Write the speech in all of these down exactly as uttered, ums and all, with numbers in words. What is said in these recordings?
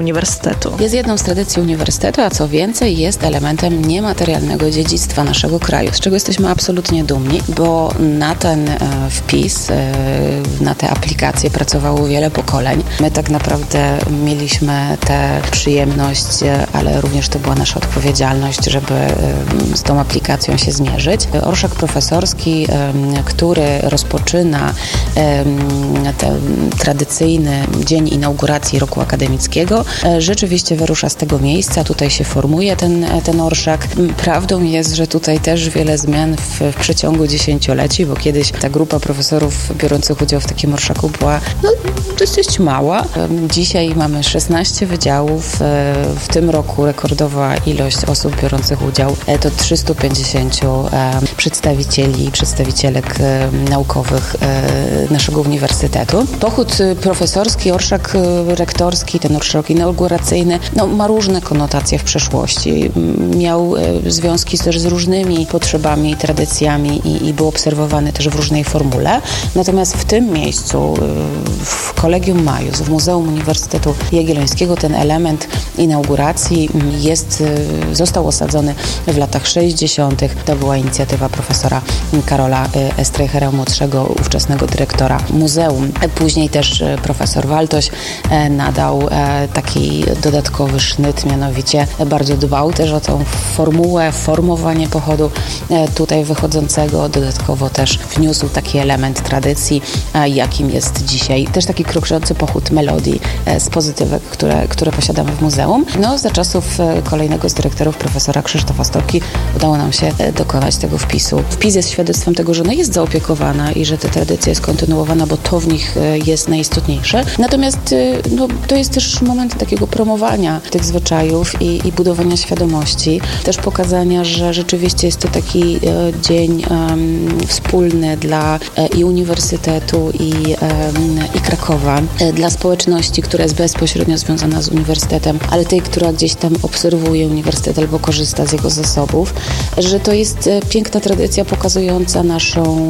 uniwersytetu. Jest jedną z tradycji uniwersytetu, a co więcej jest elementem niematerialnego dziedzictwa naszego kraju, z czego jesteśmy absolutnie dumni, bo na ten e, wpis, e, na te aplikacje pracowało wiele pokoleń. My tak naprawdę mieliśmy tę przyjemność, e, ale również to była nasza odpowiedzialność, żeby e, z tą aplikacją się zmierzyć. Orszak profesorski, e, który rozpoczyna e, ten tradycyjny dzień inauguracji roku akademickiego, e, rzeczywiście wyrusza z tego miejsca. Tutaj się formuje ten, ten orszak. Prawdą jest, że tutaj też wiele zmian w, w przeciągu dziesięcioleci, bo kiedyś ta grupa profesorów biorących udział w takim orszaku była no, dosyć mała. Dzisiaj mamy szesnaście wydziałów. W tym roku rekordowa ilość osób biorących udział to trzysta pięćdziesiąt przedstawicieli, przedstawicielek naukowych naszego uniwersytetu. Pochód profesorski, orszak rektorski, ten orszak inauguracyjny no, ma różne konotacje w przeszłości. Miał związki też z różnymi potrzebami, tradycjami i, i był obserwowany też w różnej formule. Natomiast w tym miejscu, w Collegium Maius, w Muzeum Uniwersytetu Jagiellońskiego, ten element inauguracji jest, został osadzony w latach sześćdziesiątych. To była inicjatywa profesora Karola Streichera młodszego, ówczesnego dyrektora muzeum. Później też profesor Waltoś nadał taki dodatkowy sznyt, mianowicie bardzo dbał też o tą formułę, formowanie pochodu tutaj wychodzącego. Dodatkowo też wniósł taki element tradycji, jakim jest dzisiaj też taki kroczący pochód melodii z pozytywek, które, które posiadamy w muzeum. No, za czasów kolejnego z dyrektorów, profesora Krzysztofa Stopki, udało nam się dokonać tego wpisu. Wpis jest świadectwem tego, że ona jest zaopiekowana i że ta tradycja jest kontynuowana, bo to w nich jest najistotniejsze. Natomiast no, to jest też moment takiego promowania tych zwyczajów i, i budowania świadomości. Też pokazania, że rzeczywiście jest to taki e, dzień e, wspólny dla e, i Uniwersytetu i, e, i Krakowa, e, dla społeczności, która jest bezpośrednio związana z Uniwersytetem, ale tej, która gdzieś tam obserwuje Uniwersytet albo korzysta z jego zasobów, że to jest e, piękna tradycja pokazująca naszą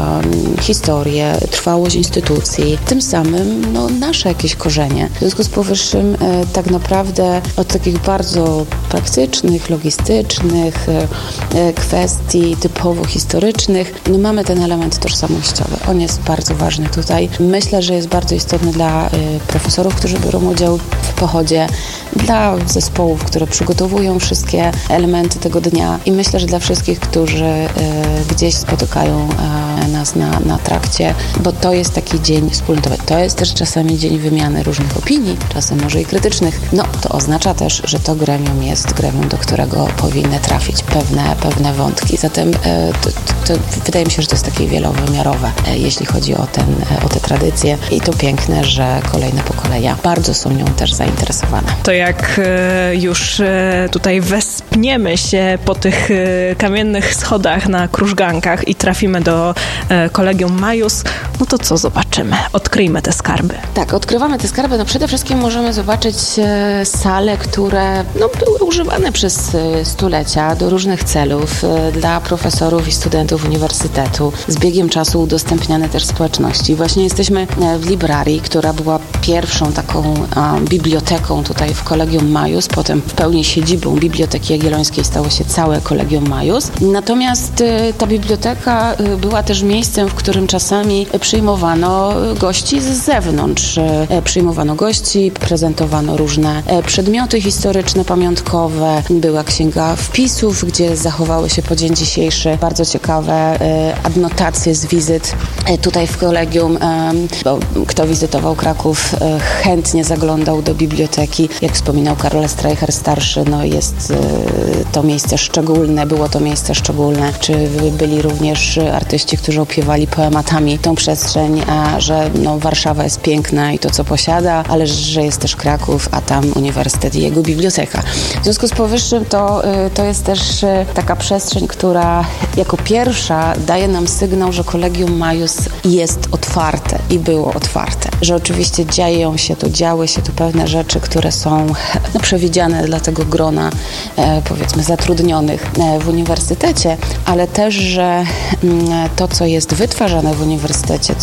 e, historię, trwałość instytucji, tym samym no, nasze jakieś korzenie. W związku z powyższym e, tak naprawdę od takich bardzo praktycznych, logistycznych e, kwestii typowo historycznych, no mamy ten element tożsamościowy. On jest bardzo ważny tutaj. Myślę, że jest bardzo istotny dla e, profesorów, którzy biorą udział w pochodzie, dla zespołów, które przygotowują wszystkie elementy tego dnia i myślę, że dla wszystkich, którzy e, gdzieś spotykają e, nas na, na trakcie, bo to jest taki dzień wspólnotowy. To jest też czasami dzień wymiany różnych opinii, czasem może i krytycznych. No, to oznacza też, że to gremium jest gremium, do którego powinny trafić pewne, pewne wątki. Zatem e, to, to, to wydaje mi się, że to jest takie wielowymiarowe, e, jeśli chodzi o, ten, e, o te tradycje. I to piękne, że kolejne pokolenia bardzo są nią też zainteresowane. To jak e, już e, tutaj wespniemy się po tych e, kamiennych schodach na krużgankach i trafimy do e, Collegium Maius, no to co zobaczymy? Odkryjmy te skarby. Tak, odkrywamy te skarby. No przede wszystkim możemy zobaczyć e, sale, które no, były używane przez e, stulecia do różnych celów e, dla profesorów i studentów uniwersytetu. Z biegiem czasu udostępniane też społeczności. Właśnie jesteśmy e, w librarii, która była pierwszą taką a, biblioteką tutaj w Collegium Maius, potem w pełni siedzibą Biblioteki Jagiellońskiej stało się całe Collegium Maius. Natomiast e, ta biblioteka e, była też miejscem, w którym czasami przyjmowano gości z zewnątrz. E, przyjmowano gości, prezentowano różne e, przedmioty historyczne, pamiątkowe. Była księga wpisów, gdzie zachowały się po dzień dzisiejszy bardzo ciekawe e, adnotacje z wizyt e, tutaj w kolegium. E, bo kto wizytował Kraków, e, chętnie zaglądał do biblioteki. Jak wspominał Karol Streicher starszy, no jest e, to miejsce szczególne, było to miejsce szczególne. Czy byli również artyści, którzy opiewali poematami tą przestrzeń, a że no, Warszawa jest piękna i to, co posiada, ale że jest też Kraków, a tam uniwersytet i jego biblioteka. W związku z powyższym to, to jest też taka przestrzeń, która jako pierwsza daje nam sygnał, że Collegium Maius jest otwarte i było otwarte. Że oczywiście dzieją się tu, działy się tu pewne rzeczy, które są no, przewidziane dla tego grona e, powiedzmy zatrudnionych e, w uniwersytecie, ale też, że m, to, co jest wytwarzane w uniwersytecie, co się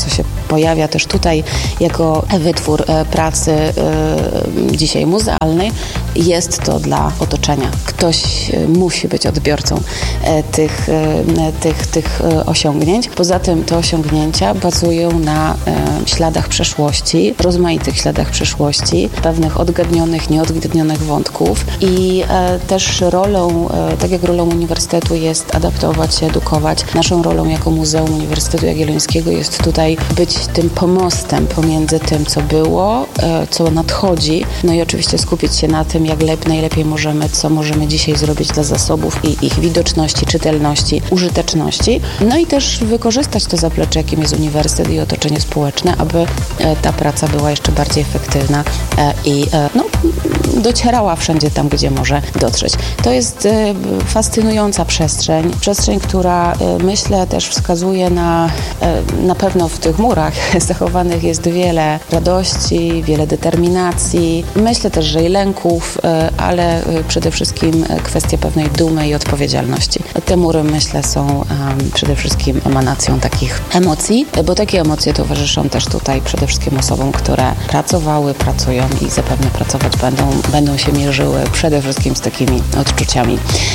pojawia też tutaj jako wytwór pracy dzisiaj muzealnej, jest to dla otoczenia. Ktoś musi być odbiorcą tych, tych, tych osiągnięć. Poza tym te osiągnięcia bazują na śladach przeszłości, rozmaitych śladach przeszłości, pewnych odgadnionych, nieodgadnionych wątków i też rolą, tak jak rolą uniwersytetu jest adaptować się, edukować, naszą rolą jako Muzeum Uniwersytetu Jagiellońskiego jest tutaj być tym pomostem pomiędzy tym, co było, co nadchodzi, no i oczywiście skupić się na tym, jak lep, najlepiej możemy, co możemy dzisiaj zrobić dla zasobów i ich widoczności, czytelności, użyteczności, no i też wykorzystać to zaplecze, jakim jest uniwersytet i otoczenie społeczne, aby ta praca była jeszcze bardziej efektywna i no, docierała wszędzie tam, gdzie może dotrzeć. To jest fascynująca przestrzeń, przestrzeń, która myślę też wskazuje na, na pewno w tych murach zachowanych jest wiele radości, wiele determinacji, myślę też, że i lęków, ale przede wszystkim kwestia pewnej dumy i odpowiedzialności. Te mury, myślę, są um, przede wszystkim emanacją takich emocji, bo takie emocje towarzyszą też tutaj przede wszystkim osobom, które pracowały, pracują i zapewne pracować będą, będą się mierzyły przede wszystkim z takimi odczuciami.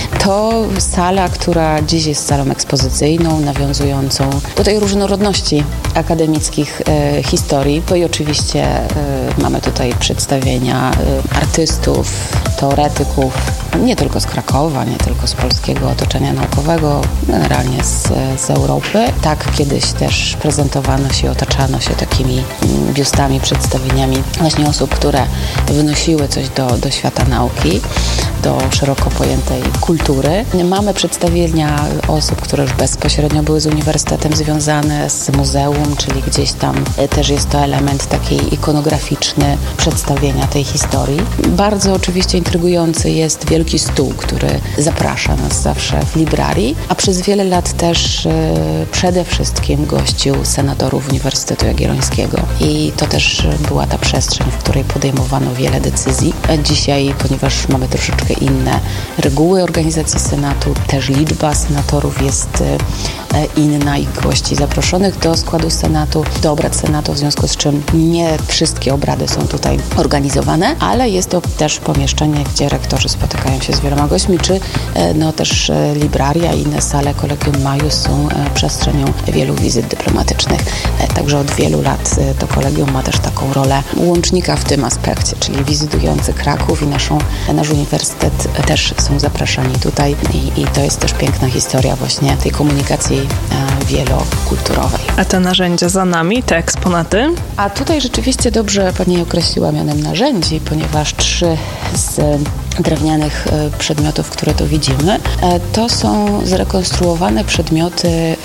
To sala, która dziś jest salą ekspozycyjną, nawiązującą do tej różnorodności akademickich e, historii, bo i oczywiście e, mamy tutaj przedstawienia e, artystów, teoretyków, nie tylko z Krakowa, nie tylko z polskiego otoczenia naukowego, generalnie z, z Europy. Tak kiedyś też prezentowano się, otaczano się takimi biustami, przedstawieniami właśnie osób, które wynosiły coś do, do świata nauki, do szeroko pojętej kultury. Mamy przedstawienia osób, które już bezpośrednio były z uniwersytetem związane, z muzeum, czyli gdzieś tam też jest to element takiej ikonograficzny przedstawienia tej historii. Bardzo oczywiście intrygujący jest wielki stół, który zaprasza nas zawsze w librarii, a przez wiele lat też e, przede wszystkim gościł senatorów Uniwersytetu Jagiellońskiego. I to też była ta przestrzeń, w której podejmowano wiele decyzji. Dzisiaj, ponieważ mamy troszeczkę inne reguły organizacji Senatu, też liczba senatorów jest e, inna i gości zaproszonych do składu Senatu, do obrad Senatu, w związku z czym nie wszystkie obrady są tutaj organizowane, ale jest to też pomieszczenie, gdzie rektorzy spotykają się z wieloma gośćmi, czy e, no też e, libraria i inne sale Collegium Maius są e, przestrzenią wielu wizyt dyplomatycznych. E, także od wielu lat e, to kolegium ma też taką rolę łącznika w tym aspekcie, czyli wizytujący Kraków i naszą, nasz uniwersytet też są zapraszani tutaj i, i to jest też piękna historia właśnie tej komunikacji e, wielokulturowej. A te narzędzia za nami, te eksponaty? A tutaj rzeczywiście dobrze Pani określiła mianem narzędzi, ponieważ trzy z drewnianych przedmiotów, które tu widzimy, to są zrekonstruowane przedmioty,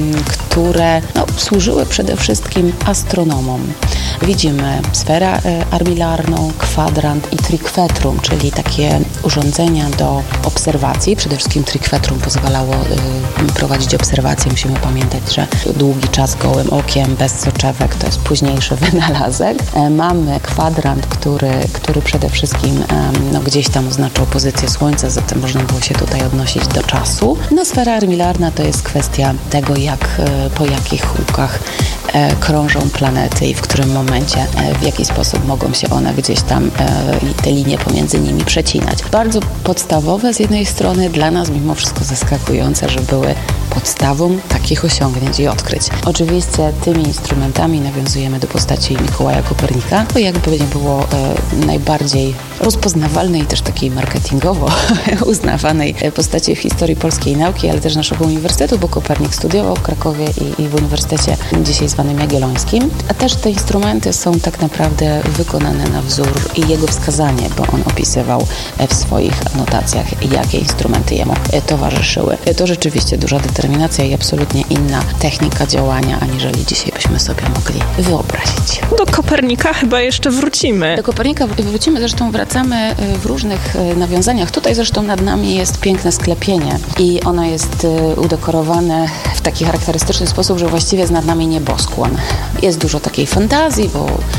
które no, służyły przede wszystkim astronomom. Widzimy sferę armilarną, kwadrant i trikwetrum, czyli takie urządzenia do obserwacji. Przede wszystkim trikwetrum pozwalało y, prowadzić obserwacje. Musimy pamiętać, że długi czas gołym okiem, bez soczewek, to jest późniejszy wynalazek. E, mamy kwadrant, który, który przede wszystkim e, no, gdzieś tam oznaczał pozycję Słońca, zatem można było się tutaj odnosić do czasu. No, sfera armilarna to jest kwestia tego, jak, e, po jakich łukach e, krążą planety i w którym momencie, e, w jaki sposób mogą się one gdzieś tam i e, te linie pomiędzy nimi przecinać. Bardzo podstawowe z jednej strony, dla nas mimo wszystko zaskakujące, że były podstawą takich osiągnięć i odkryć. Oczywiście tymi instrumentami nawiązujemy do postaci Mikołaja Kopernika, bo jakby nie było e, najbardziej rozpoznawalnej i też takiej marketingowo uznawanej postaci w historii polskiej nauki, ale też naszego uniwersytetu, bo Kopernik studiował w Krakowie i, i w Uniwersytecie dzisiaj zwanym Jagiellońskim. A też te instrumenty są tak naprawdę wykonane na wzór i jego wskazanie, bo on opisywał w swoich anotacjach, jakie instrumenty jemu towarzyszyły. To rzeczywiście duża determinacja i absolutnie inna technika działania, aniżeli dzisiaj byśmy sobie mogli wyobrazić. Do Kopernika chyba jeszcze wrócimy. Do Kopernika wrócimy, zresztą wracamy w różnych nawiązaniach. Tutaj zresztą nad nami jest piękne sklepienie i ono jest udekorowane w taki charakterystyczny sposób, że właściwie jest nad nami nieboskłon. Jest dużo takiej fantazji, bo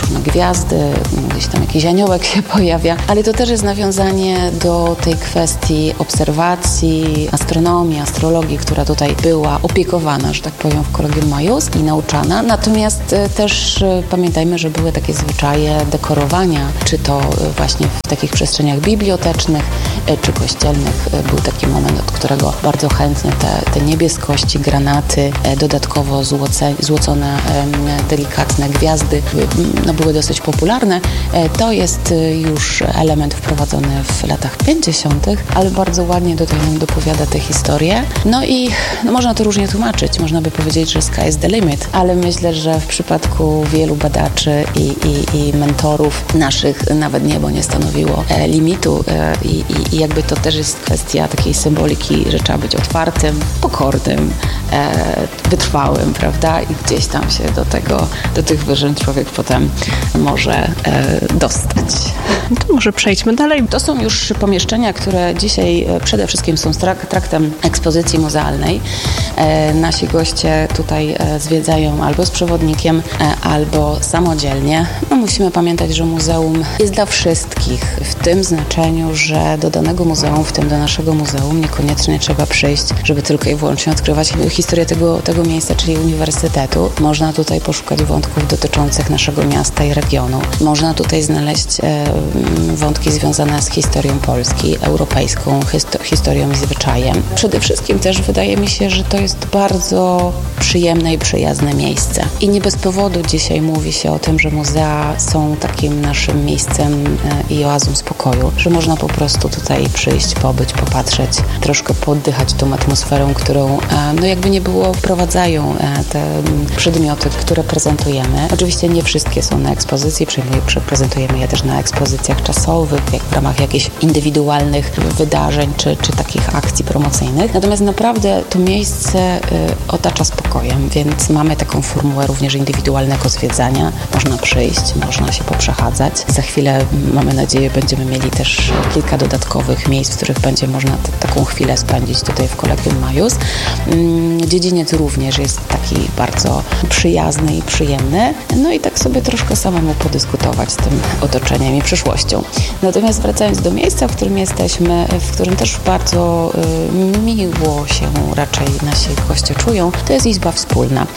różne gwiazdy, gdzieś tam jakiś aniołek się pojawia, ale to też jest nawiązanie do tej kwestii obserwacji, astronomii, astrologii, która tutaj była opiekowana, że tak powiem, w Collegium Maius i nauczana. Natomiast też pamiętajmy, że były takie zwyczaje dekorowania, czy to właśnie w takich przestrzeniach bibliotecznych, czy kościelnych. Był taki moment, od którego bardzo chętnie te, te niebieskości, granaty, dodatkowo złoce, złocone, delikatne gwiazdy no, były dosyć popularne. To jest już element wprowadzony w latach pięćdziesiątych, ale bardzo ładnie tutaj nam dopowiada tę historię. No i no, można to różnie tłumaczyć. Można by powiedzieć, że sky is the limit, ale myślę, że w przypadku wielu badaczy i, i, i mentorów naszych nawet niebo nie stanowiło e, limitu e, i, i jakby to też jest kwestia takiej symboliki, że trzeba być otwartym, pokornym, e, wytrwałym, prawda? I gdzieś tam się do tego, do tych wyżyn człowiek potem może e, dostać. No to może przejdźmy dalej. To są już pomieszczenia, które dzisiaj przede wszystkim są traktem ekspozycji muzealnej. E, nasi goście tutaj e, zwiedzają albo z przewodnikiem, e, albo samodzielnie. No, musimy pamiętać, że muzeum jest dla wszystkich, w tym znaczeniu, że do danego muzeum, w tym do naszego muzeum, niekoniecznie trzeba przyjść, żeby tylko i wyłącznie odkrywać historię tego, tego miejsca, czyli uniwersytetu. Można tutaj poszukać wątków dotyczących naszego miasta i regionu. Można tutaj znaleźć e, wątki związane z historią Polski, europejską histo- historią i zwyczajem. Przede wszystkim też wydaje mi się, że to jest bardzo przyjemne i przyjazne miejsce. I nie bez powodu dzisiaj mówi się o tym, że muzea są takim naszym miejscem i oazą spokoju, że można po prostu tutaj przyjść, pobyć, popatrzeć, troszkę poddychać tą atmosferą, którą no jakby nie było wprowadzają te przedmioty, które prezentujemy. Oczywiście nie wszystkie są na ekspozycji, prezentujemy je też na ekspozycjach czasowych, jak w ramach jakichś indywidualnych wydarzeń czy, czy takich akcji promocyjnych. Natomiast naprawdę to miejsce y, otacza spokojem, więc mamy taką formułę również indywidualnego zwiedzania. Można przyjść, można się poprzechadzać. Za chwilę, mamy nadzieję, będziemy mieli też kilka dodatkowych miejsc, w których będzie można t- taką chwilę spędzić tutaj w Collegium Maius. Mm, dziedziniec również jest taki bardzo przyjazny i przyjemny. No i tak sobie troszkę samemu podyskutować z tym otoczeniem i przyszłością. Natomiast wracając do miejsca, w którym jesteśmy, w którym też bardzo y, miło się raczej nasi goście czują, to jest izba wspólna. Y,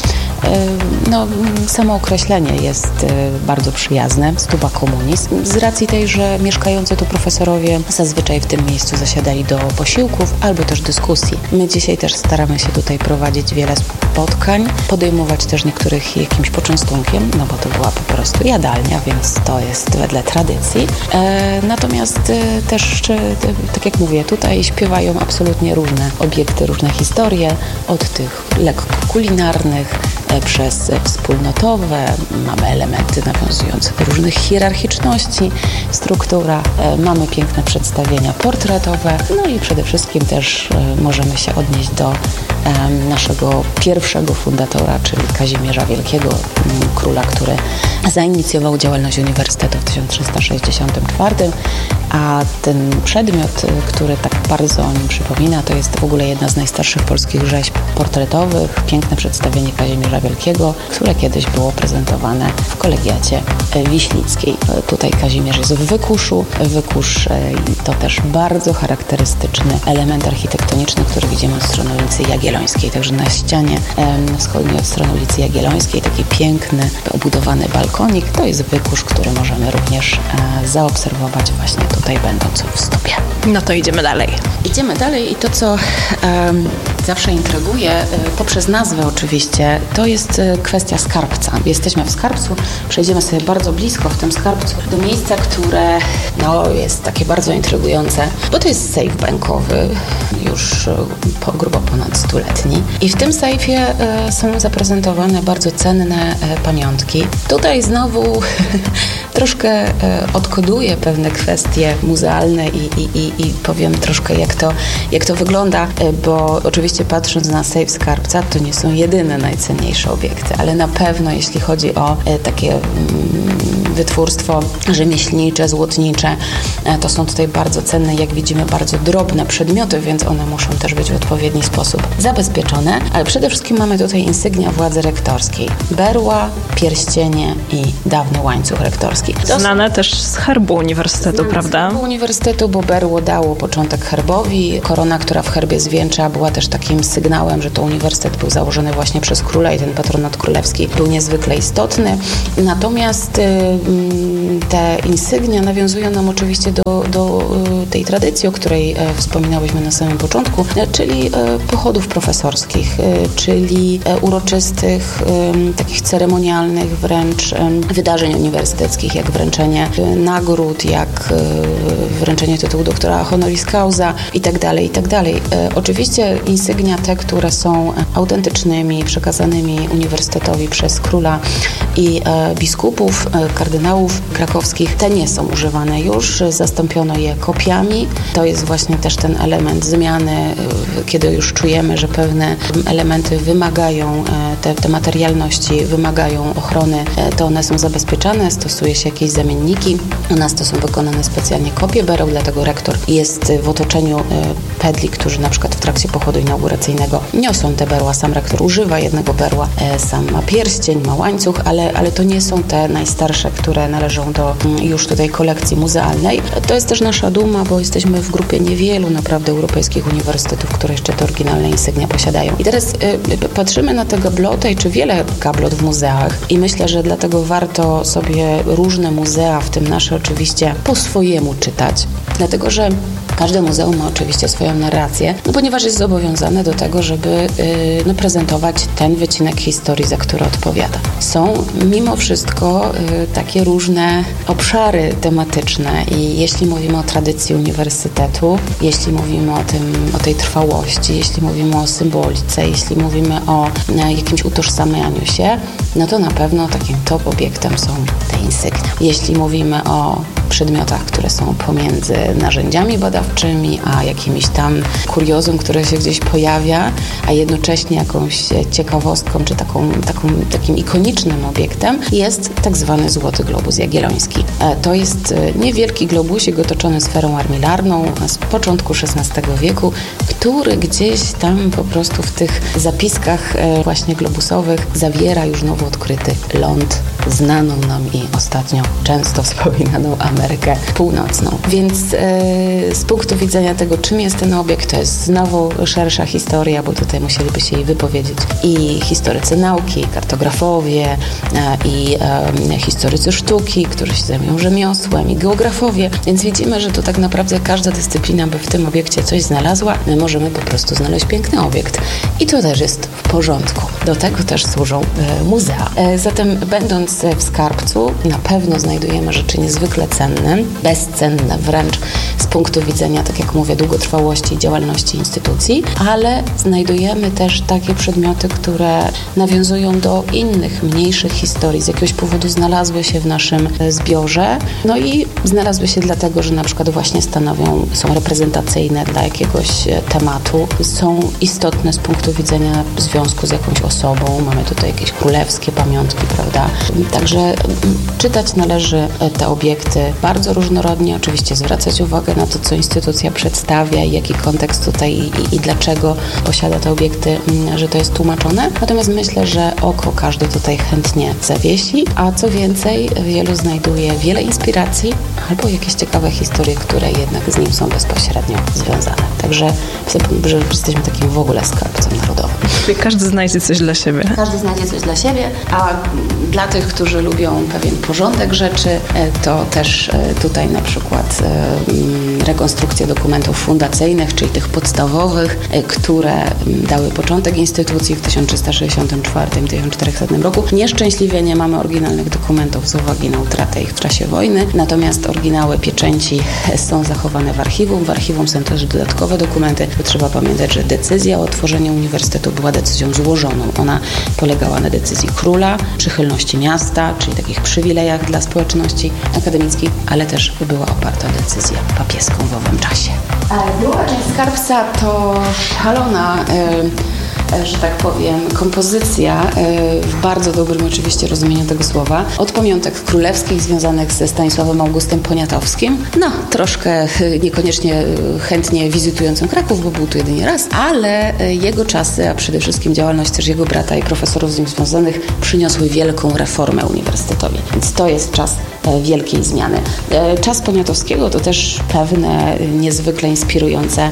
no, samo określenie jest y, bardzo przyjazne, stuba communis. Z racji tej, że mieszkający tu profesorowie zazwyczaj w tym miejscu zasiadali do posiłków albo też dyskusji. My dzisiaj też staramy się tutaj prowadzić wiele spotkań, podejmować też niektórych jakimś poczęstunkiem, no bo to była po prostu jadalnia, więc to jest wedle tradycji. E, natomiast e, też, e, tak jak mówię, tutaj śpiewają absolutnie różne obiekty, różne historie, od tych lekko kulinarnych, e, przez wspólnotowe, mamy elementy nawiązujące do różnych hierarchiczności, struktura, e, mamy piękne przedstawienia portretowe, no i przede wszystkim też e, możemy się odnieść do e, naszego pierwszego fundatora, czyli Kazimierza Wielkiego, m, króla, który zainicjował działalność uniwersytetu w tysiąc trzysta sześćdziesiątym czwartym, a ten przedmiot, który tak bardzo o nim przypomina, to jest w ogóle jedna z najstarszych polskich rzeźb portretowych, piękne przedstawienie Kazimierza Wielkiego, które kiedyś było prezentowane w Kolegiacie Wiślickiej. Tutaj Kazimierz jest w wykuszu. Wykusz to też bardzo charakterystyczny element architektoniczny, który widzimy od strony ulicy Jagiellońskiej. Także na ścianie wschodniej od strony ulicy Jagiellońskiej taki piękny, obudowany balkonik. To jest wykusz, który możemy również zaobserwować właśnie tutaj będąc w stopie. No to idziemy dalej. Idziemy dalej i to, co um, zawsze intryguje, poprzez nazwę oczywiście, to jest kwestia skarbca. Jesteśmy w skarbcu, przejdziemy sobie bardzo blisko w tym skarbcu do miejsca, które no, jest takie bardzo intrygujące, bo to jest sejf bankowy, już po, grubo ponad stuletni. I w tym sejfie e, są zaprezentowane bardzo cenne e, pamiątki. Tutaj znowu troszkę e, odkoduję pewne kwestie muzealne i, i, i, i powiem troszkę, jak to, jak to wygląda, e, bo oczywiście patrząc na sejf skarbca, to nie są jedyne najcenniejsze obiekty, ale na pewno jeśli chodzi o e, takie mm, wytwórstwo rzemieślnicze, złotnicze. To są tutaj bardzo cenne, jak widzimy, bardzo drobne przedmioty, więc one muszą też być w odpowiedni sposób zabezpieczone, ale przede wszystkim mamy tutaj insygnia władzy rektorskiej. Berła, pierścienie i dawny łańcuch rektorski. To znane też z herbu uniwersytetu, znane prawda? Z herbu uniwersytetu, bo berło dało początek herbowi. Korona, która w herbie zwieńcza, była też takim sygnałem, że to uniwersytet był założony właśnie przez króla i ten patronat królewski był niezwykle istotny. Natomiast te insygnia nawiązują nam oczywiście do, do tej tradycji, o której wspominałyśmy na samym początku, czyli pochodów profesorskich, czyli uroczystych, takich ceremonialnych wręcz wydarzeń uniwersyteckich, jak wręczenie nagród, jak wręczenie tytułu doktora honoris causa i tak dalej, i tak dalej. Oczywiście insygnia te, które są autentycznymi, przekazanymi uniwersytetowi przez króla i biskupów, kardynałów krakowskich, te nie są używane już. Zastąpiono je kopiami. To jest właśnie też ten element zmiany, kiedy już czujemy, że pewne elementy wymagają, te, te materialności wymagają ochrony, to one są zabezpieczane, stosuje się jakieś zamienniki. U nas to są wykonane specjalnie kopie bereł, dlatego rektor jest w otoczeniu pedli, którzy na przykład w trakcie pochodu inauguracyjnego niosą te berła. Sam rektor używa jednego berła, sam ma pierścień, ma łańcuch, ale, ale to nie są te najstarsze, które należą do już tutaj kolekcji muzealnej. To jest też nasza duma, bo jesteśmy w grupie niewielu naprawdę europejskich uniwersytetów, które jeszcze te oryginalne insygnia posiadają. I teraz y, patrzymy na te gabloty, czy wiele gablot w muzeach i myślę, że dlatego warto sobie różne muzea, w tym nasze oczywiście, po swojemu czytać. Dlatego, że każde muzeum ma oczywiście swoją narrację, no ponieważ jest zobowiązane do tego, żeby yy, no, prezentować ten wycinek historii, za który odpowiada. Są mimo wszystko yy, takie różne obszary tematyczne i jeśli mówimy o tradycji uniwersytetu, jeśli mówimy o tym, o tej trwałości, jeśli mówimy o symbolice, jeśli mówimy o yy, jakimś utożsamianiu się, no to na pewno takim top obiektem są te insygnia. Jeśli mówimy o przedmiotach, które są pomiędzy narzędziami badawczymi, a jakimś tam kuriozum, które się gdzieś pojawia, a jednocześnie jakąś ciekawostką, czy taką, taką, takim ikonicznym obiektem jest tak zwany Złoty Globus Jagielloński. To jest niewielki globusik otoczony sferą armilarną z początku szesnastego wieku, który gdzieś tam po prostu w tych zapiskach właśnie globusowych zawiera już nowo odkryty ląd, znaną nam i ostatnio często wspominaną Amerykę Północną. Więc e, z punktu widzenia tego, czym jest ten obiekt, to jest znowu szersza historia, bo tutaj musieliby się jej wypowiedzieć i historycy nauki, i kartografowie, e, i e, historycy sztuki, którzy się zajmują rzemiosłem, i geografowie. Więc widzimy, że to tak naprawdę każda dyscyplina by w tym obiekcie coś znalazła. My możemy po prostu znaleźć piękny obiekt. I to też jest w porządku. Do tego też służą e, muzea. E, zatem będąc w skarbcu, na pewno znajdujemy rzeczy niezwykle cenne, bezcenne wręcz z punktu widzenia, tak jak mówię, długotrwałości i działalności instytucji, ale znajdujemy też takie przedmioty, które nawiązują do innych, mniejszych historii. Z jakiegoś powodu znalazły się w naszym zbiorze, no i znalazły się dlatego, że na przykład właśnie stanowią, są reprezentacyjne dla jakiegoś tematu, są istotne z punktu widzenia związku z jakąś osobą. Mamy tutaj jakieś królewskie pamiątki, prawda? Także czytać należy te obiekty bardzo różnorodnie, oczywiście zwracać uwagę na to, co instytucja przedstawia i jaki kontekst tutaj i, i, i dlaczego posiada te obiekty, że to jest tłumaczone. Natomiast myślę, że oko każdy tutaj chętnie zawiesi, a co więcej, wielu znajduje wiele inspiracji albo jakieś ciekawe historie, które jednak z nim są bezpośrednio związane. Także że jesteśmy takim w ogóle skarbcem narodowym. Każdy znajdzie coś dla siebie. Każdy znajdzie coś dla siebie, a dla tych, którzy lubią pewien porządek rzeczy, to też tutaj na przykład rekonstrukcje dokumentów fundacyjnych, czyli tych podstawowych, które dały początek instytucji w tysiąc trzysta sześćdziesiątym czwartym do tysiąc czterychastego roku. Nieszczęśliwie nie mamy oryginalnych dokumentów z uwagi na utratę ich w czasie wojny, natomiast oryginały pieczęci są zachowane w archiwum. W archiwum są też dodatkowe dokumenty, bo trzeba pamiętać, że decyzja o otworzeniu uniwersytetu była decyzją złożoną. Ona polegała na decyzji króla, przychylności miasta, czyli takich przywilejach dla społeczności akademickiej, ale też była oparta o decyzję papieską w owym czasie. Druga część skarbca to szalona y, że tak powiem, kompozycja w bardzo dobrym oczywiście rozumieniu tego słowa. Od pamiątek królewskich związanych ze Stanisławem Augustem Poniatowskim. No, troszkę niekoniecznie chętnie wizytującym Kraków, bo był tu jedynie raz, ale jego czasy, a przede wszystkim działalność też jego brata i profesorów z nim związanych przyniosły wielką reformę uniwersytetowi. Więc to jest czas wielkiej zmiany. Czas Poniatowskiego to też pewne niezwykle inspirujące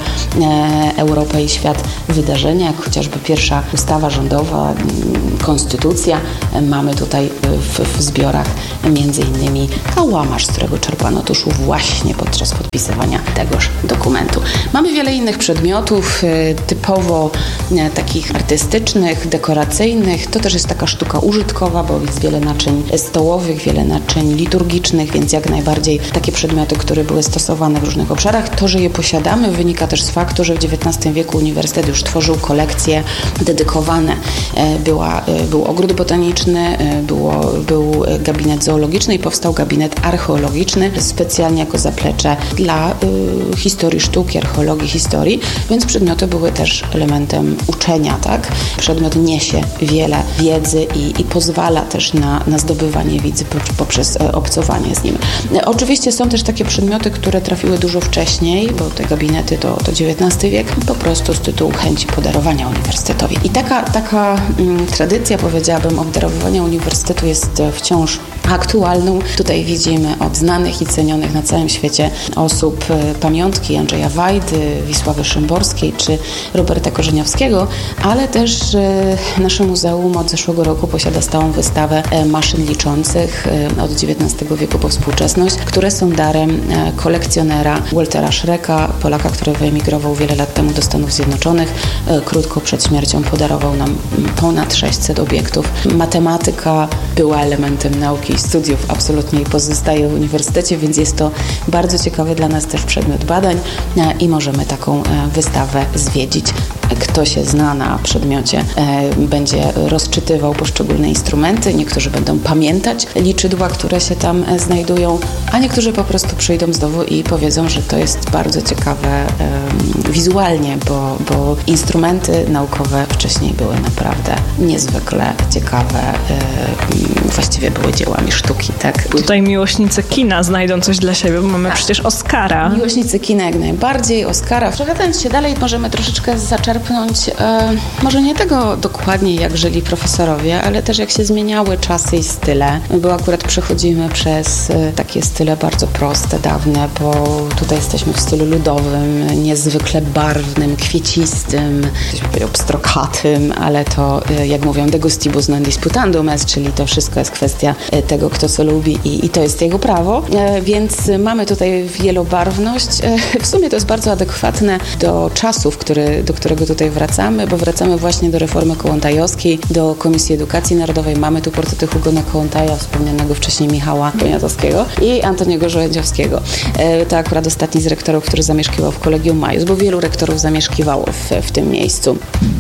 Europę i świat wydarzenia, jak chociażby pierwsza ustawa rządowa, konstytucja. Mamy tutaj w, w zbiorach między innymi kałamarz, z którego czerpano tuszu właśnie podczas podpisywania tegoż dokumentu. Mamy wiele innych przedmiotów, typowo takich artystycznych, dekoracyjnych. To też jest taka sztuka użytkowa, bo jest wiele naczyń stołowych, wiele naczyń liturgicznych, więc jak najbardziej takie przedmioty, które były stosowane w różnych obszarach. To, że je posiadamy, wynika też z faktu, że w dziewiętnastym wieku uniwersytet już tworzył kolekcje dedykowane. Była, był ogród botaniczny, było, był gabinet zoologiczny i powstał gabinet archeologiczny, specjalnie jako zaplecze dla y, historii sztuki, archeologii, historii, więc przedmioty były też elementem uczenia, tak? Przedmiot niesie wiele wiedzy i, i pozwala też na, na zdobywanie wiedzy poprzez obcowanie z nim. Oczywiście są też takie przedmioty, które trafiły dużo wcześniej, bo te gabinety to, to dziewiętnasty wiek, po prostu z tytułu chęci podarowania uniwersytetowi. I taka, taka mm, tradycja, powiedziałabym, obdarowywania uniwersytetu jest wciąż aktualną. Tutaj widzimy od znanych i cenionych na całym świecie osób pamiątki Andrzeja Wajdy, Wisławy Szymborskiej czy Roberta Korzeniowskiego, ale też nasze muzeum od zeszłego roku posiada stałą wystawę maszyn liczących od dziewiętnastego wieku po współczesność, które są darem kolekcjonera Waltera Schrecka, Polaka, który wyemigrował wiele lat temu do Stanów Zjednoczonych. Krótko przed śmiercią podarował nam ponad sześćset obiektów. Matematyka była elementem nauki i studiów, absolutnie pozostaje w uniwersytecie, więc jest to bardzo ciekawy dla nas też przedmiot badań i możemy taką wystawę zwiedzić. Kto się zna na przedmiocie, będzie rozczytywał poszczególne instrumenty. Niektórzy będą pamiętać liczydła, które się tam znajdują, a niektórzy po prostu przyjdą znowu i powiedzą, że to jest bardzo ciekawe wizualnie, bo, bo instrumenty naukowe wcześniej były naprawdę niezwykle ciekawe. Właściwie były dziełami sztuki, tak? Tutaj miłośnicy kina znajdą coś dla siebie, bo mamy tak. Przecież Oscara. Miłośnicy kina jak najbardziej, Oscara. Przechodząc się dalej, możemy troszeczkę zaczerpnąć, e, może nie tego dokładnie, jak żyli profesorowie, ale też jak się zmieniały czasy i style, bo akurat przechodzimy przez e, takie style bardzo proste, dawne, bo tutaj jesteśmy w stylu ludowym, niezwykle barwnym, kwiecistym, ktoś by powiedział pstrokatym, ale to, e, jak mówią, de gustibus non disputandum est, czyli to wszystko jest kwestia e, tego, kto co lubi i, i to jest jego prawo, e, więc mamy tutaj wielobarwność. E, w sumie to jest bardzo adekwatne do czasów, który, do którego tutaj wracamy, bo wracamy właśnie do reformy kołłątajowskiej, do Komisji Edukacji Narodowej. Mamy tu portrety Hugona Kołłątaja, wspomnianego wcześniej Michała Poniatowskiego i Antoniego Żołędziowskiego. E, to akurat ostatni z rektorów, który zamieszkiwał w Collegium Maius, bo wielu rektorów zamieszkiwało w, w tym miejscu.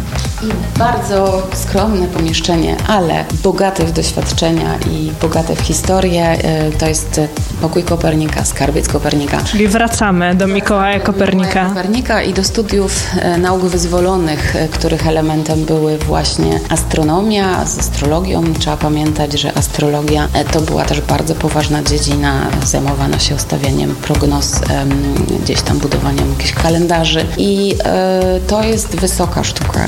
I bardzo skromne pomieszczenie, ale bogate w doświadczenia i bogate w historię. To jest pokój Kopernika, skarbiec Kopernika. Czyli wracamy do Mikołaja Kopernika. Mikołaja Kopernika i do studiów nauk wyzwolonych, których elementem były właśnie astronomia z astrologią. Trzeba pamiętać, że astrologia to była też bardzo poważna dziedzina, zajmowana się ustawianiem prognoz, gdzieś tam budowaniem jakichś kalendarzy i to jest wysoka sztuka.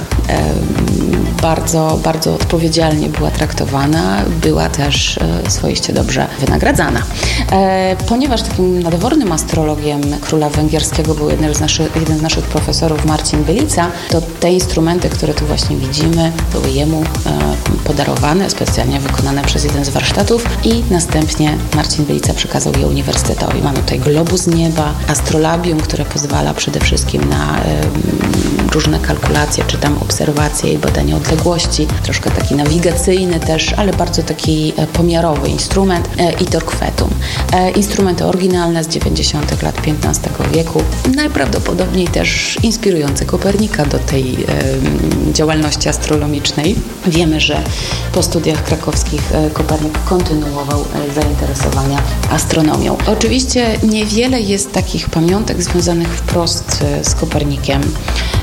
Bardzo, bardzo odpowiedzialnie była traktowana, była też e, swoiście dobrze wynagradzana. E, ponieważ takim nadwornym astrologiem króla węgierskiego był jeden z, naszych, jeden z naszych profesorów, Marcin Bylica, to te instrumenty, które tu właśnie widzimy, były jemu e, podarowane, specjalnie wykonane przez jeden z warsztatów i następnie Marcin Bylica przekazał je uniwersytetowi. Mamy tutaj globus nieba, astrolabium, które pozwala przede wszystkim na e, różne kalkulacje, czy tam obserwacje i badanie odległości, troszkę taki nawigacyjny też, ale bardzo taki pomiarowy instrument i torquetum. Instrumenty oryginalne z dziewięćdziesiątych lat piętnastego wieku, najprawdopodobniej też inspirujące Kopernika do tej e, działalności astronomicznej. Wiemy, że po studiach krakowskich e, Kopernik kontynuował e, zainteresowania astronomią. Oczywiście niewiele jest takich pamiątek związanych wprost e, z Kopernikiem.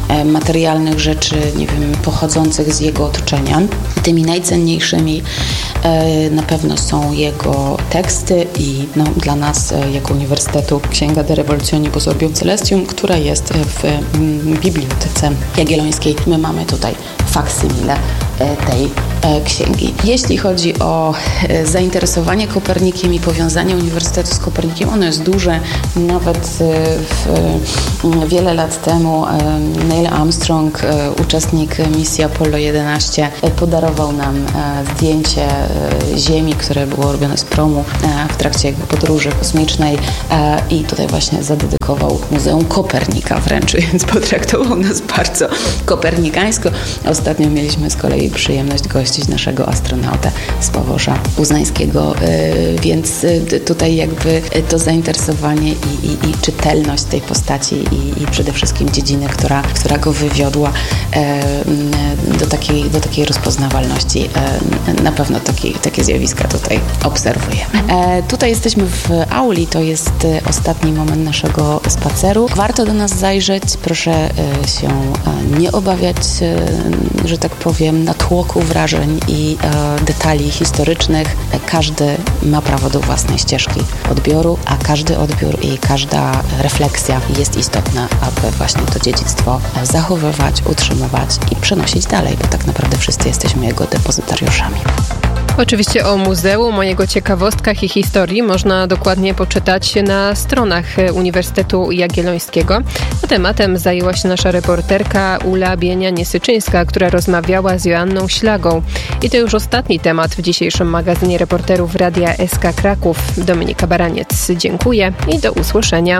materialnych rzeczy, nie wiem, pochodzących z jego otoczenia. Tymi najcenniejszymi na pewno są jego teksty i no, dla nas jako Uniwersytetu Księga De Revolutionibus Orbium Celestium, która jest w Bibliotece Jagiellońskiej. My mamy tutaj faksimile tej księgi. Jeśli chodzi o zainteresowanie Kopernikiem i powiązanie Uniwersytetu z Kopernikiem, ono jest duże. Nawet w, wiele lat temu Neil Armstrong, uczestnik misji Apollo jedenaście, podarował nam zdjęcie Ziemi, które było robione z promu w trakcie podróży kosmicznej i tutaj właśnie zadedykował Muzeum Kopernika wręcz, więc potraktował nas bardzo kopernikańsko. Ostatnio mieliśmy z kolei przyjemność gościć naszego astronautę z Paworza Uznańskiego, więc tutaj jakby to zainteresowanie i, i, i czytelność tej postaci i, i przede wszystkim dziedziny, która, która go wywiodła do takiej, do takiej rozpoznawalności. Na pewno taki, takie zjawiska tutaj obserwujemy. Tutaj jesteśmy w auli, to jest ostatni moment naszego spaceru. Warto do nas zajrzeć, proszę się nie obawiać, że tak powiem, natłoku wrażeń i detali historycznych. Każdy ma prawo do własnej ścieżki odbioru, a każdy odbiór i każda refleksja jest istotna, aby właśnie to dziedzictwo zachowywać, utrzymywać i przenosić dalej, bo tak naprawdę wszyscy jesteśmy jego depozytariuszami. Oczywiście o muzeum, o jego ciekawostkach i historii można dokładnie poczytać na stronach Uniwersytetu Jagiellońskiego. A tematem zajęła się nasza reporterka Ula Bienia-Niesyczyńska, która rozmawiała z Joanną Ślagą. I to już ostatni temat w dzisiejszym magazynie reporterów Radia S K Kraków. Dominika Baraniec, dziękuję i do usłyszenia.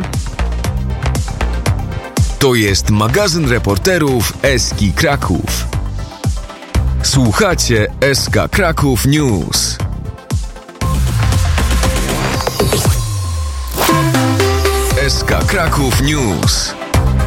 To jest magazyn reporterów S K Kraków. Słuchacie S K Kraków News. S K Kraków News.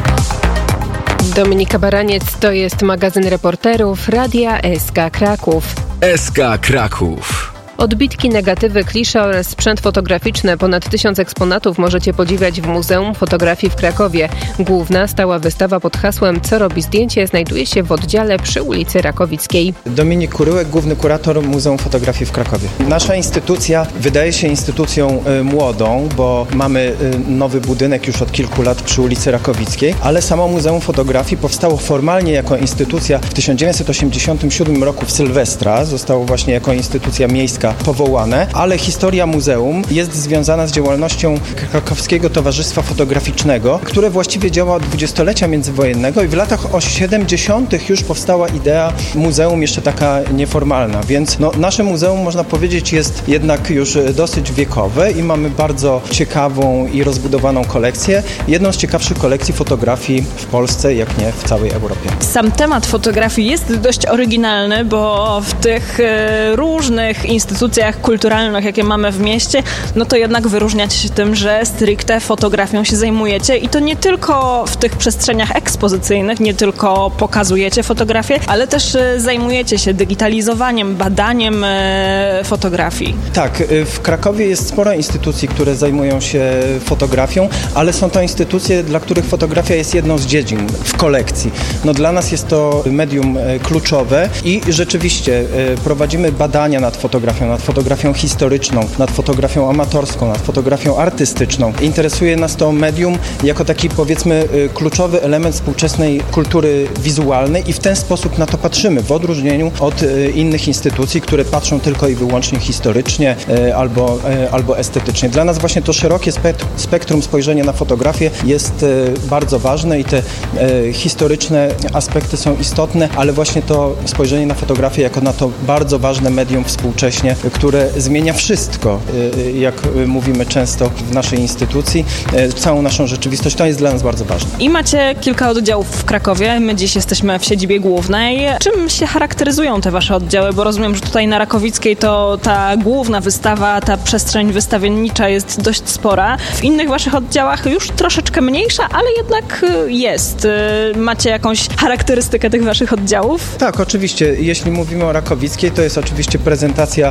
Dominika Baraniec, to jest magazyn reporterów Radia S K Kraków. S K Kraków. Odbitki, negatywy, klisze oraz sprzęt fotograficzny. Ponad tysiąc eksponatów możecie podziwiać w Muzeum Fotografii w Krakowie. Główna stała wystawa pod hasłem Co robi zdjęcie znajduje się w oddziale przy ulicy Rakowickiej. Dominik Kuryłek, główny kurator Muzeum Fotografii w Krakowie. Nasza instytucja wydaje się instytucją y, młodą, bo mamy y, nowy budynek już od kilku lat przy ulicy Rakowickiej, ale samo Muzeum Fotografii powstało formalnie jako instytucja w tysiąc dziewięćset osiemdziesiątym siódmym roku w Sylwestra. Zostało właśnie jako instytucja miejska powołane, ale historia muzeum jest związana z działalnością Krakowskiego Towarzystwa Fotograficznego, które właściwie działa od dwudziestolecia międzywojennego i w latach siedemdziesiątych już powstała idea muzeum jeszcze taka nieformalna, więc no, nasze muzeum, można powiedzieć, jest jednak już dosyć wiekowe i mamy bardzo ciekawą i rozbudowaną kolekcję. Jedną z ciekawszych kolekcji fotografii w Polsce, jak nie w całej Europie. Sam temat fotografii jest dość oryginalny, bo w tych e, różnych instytucjach kulturalnych, jakie mamy w mieście, no to jednak wyróżniacie się tym, że stricte fotografią się zajmujecie i to nie tylko w tych przestrzeniach ekspozycyjnych, nie tylko pokazujecie fotografię, ale też e, zajmujecie się digitalizowaniem, badaniem e, fotografii. Tak, w Krakowie jest sporo instytucji, które zajmują się fotografią, ale są to instytucje, dla których fotografia jest jedną z dziedzin w kolekcji. No dla nas jest to medium kluczowe i rzeczywiście prowadzimy badania nad fotografią, nad fotografią historyczną, nad fotografią amatorską, nad fotografią artystyczną. Interesuje nas to medium jako taki, powiedzmy, kluczowy element współczesnej kultury wizualnej i w ten sposób na to patrzymy, w odróżnieniu od innych instytucji, które patrzą tylko i wyłącznie historycznie albo, albo estetycznie. Dla nas właśnie to szerokie spektrum spojrzenia na fotografię jest bardzo ważne i te historyczne aspekty są istotne, ale właśnie to spojrzenie na fotografię jako na to bardzo ważne medium współcześnie, które zmienia wszystko, jak mówimy często w naszej instytucji, całą naszą rzeczywistość, to jest dla nas bardzo ważne. I macie kilka oddziałów w Krakowie, my dziś jesteśmy w siedzibie głównej. Czym się charakteryzują te wasze oddziały? Bo rozumiem, że tutaj na Rakowickiej to ta główna wystawa, ta przestrzeń wystawiennicza jest dość spora. W innych waszych oddziałach już troszeczkę mniejsza, ale jednak jest. Macie jakąś charakterystykę tych waszych oddziałów? Tak, oczywiście. Jeśli mówimy o Rakowickiej, to jest oczywiście prezentacja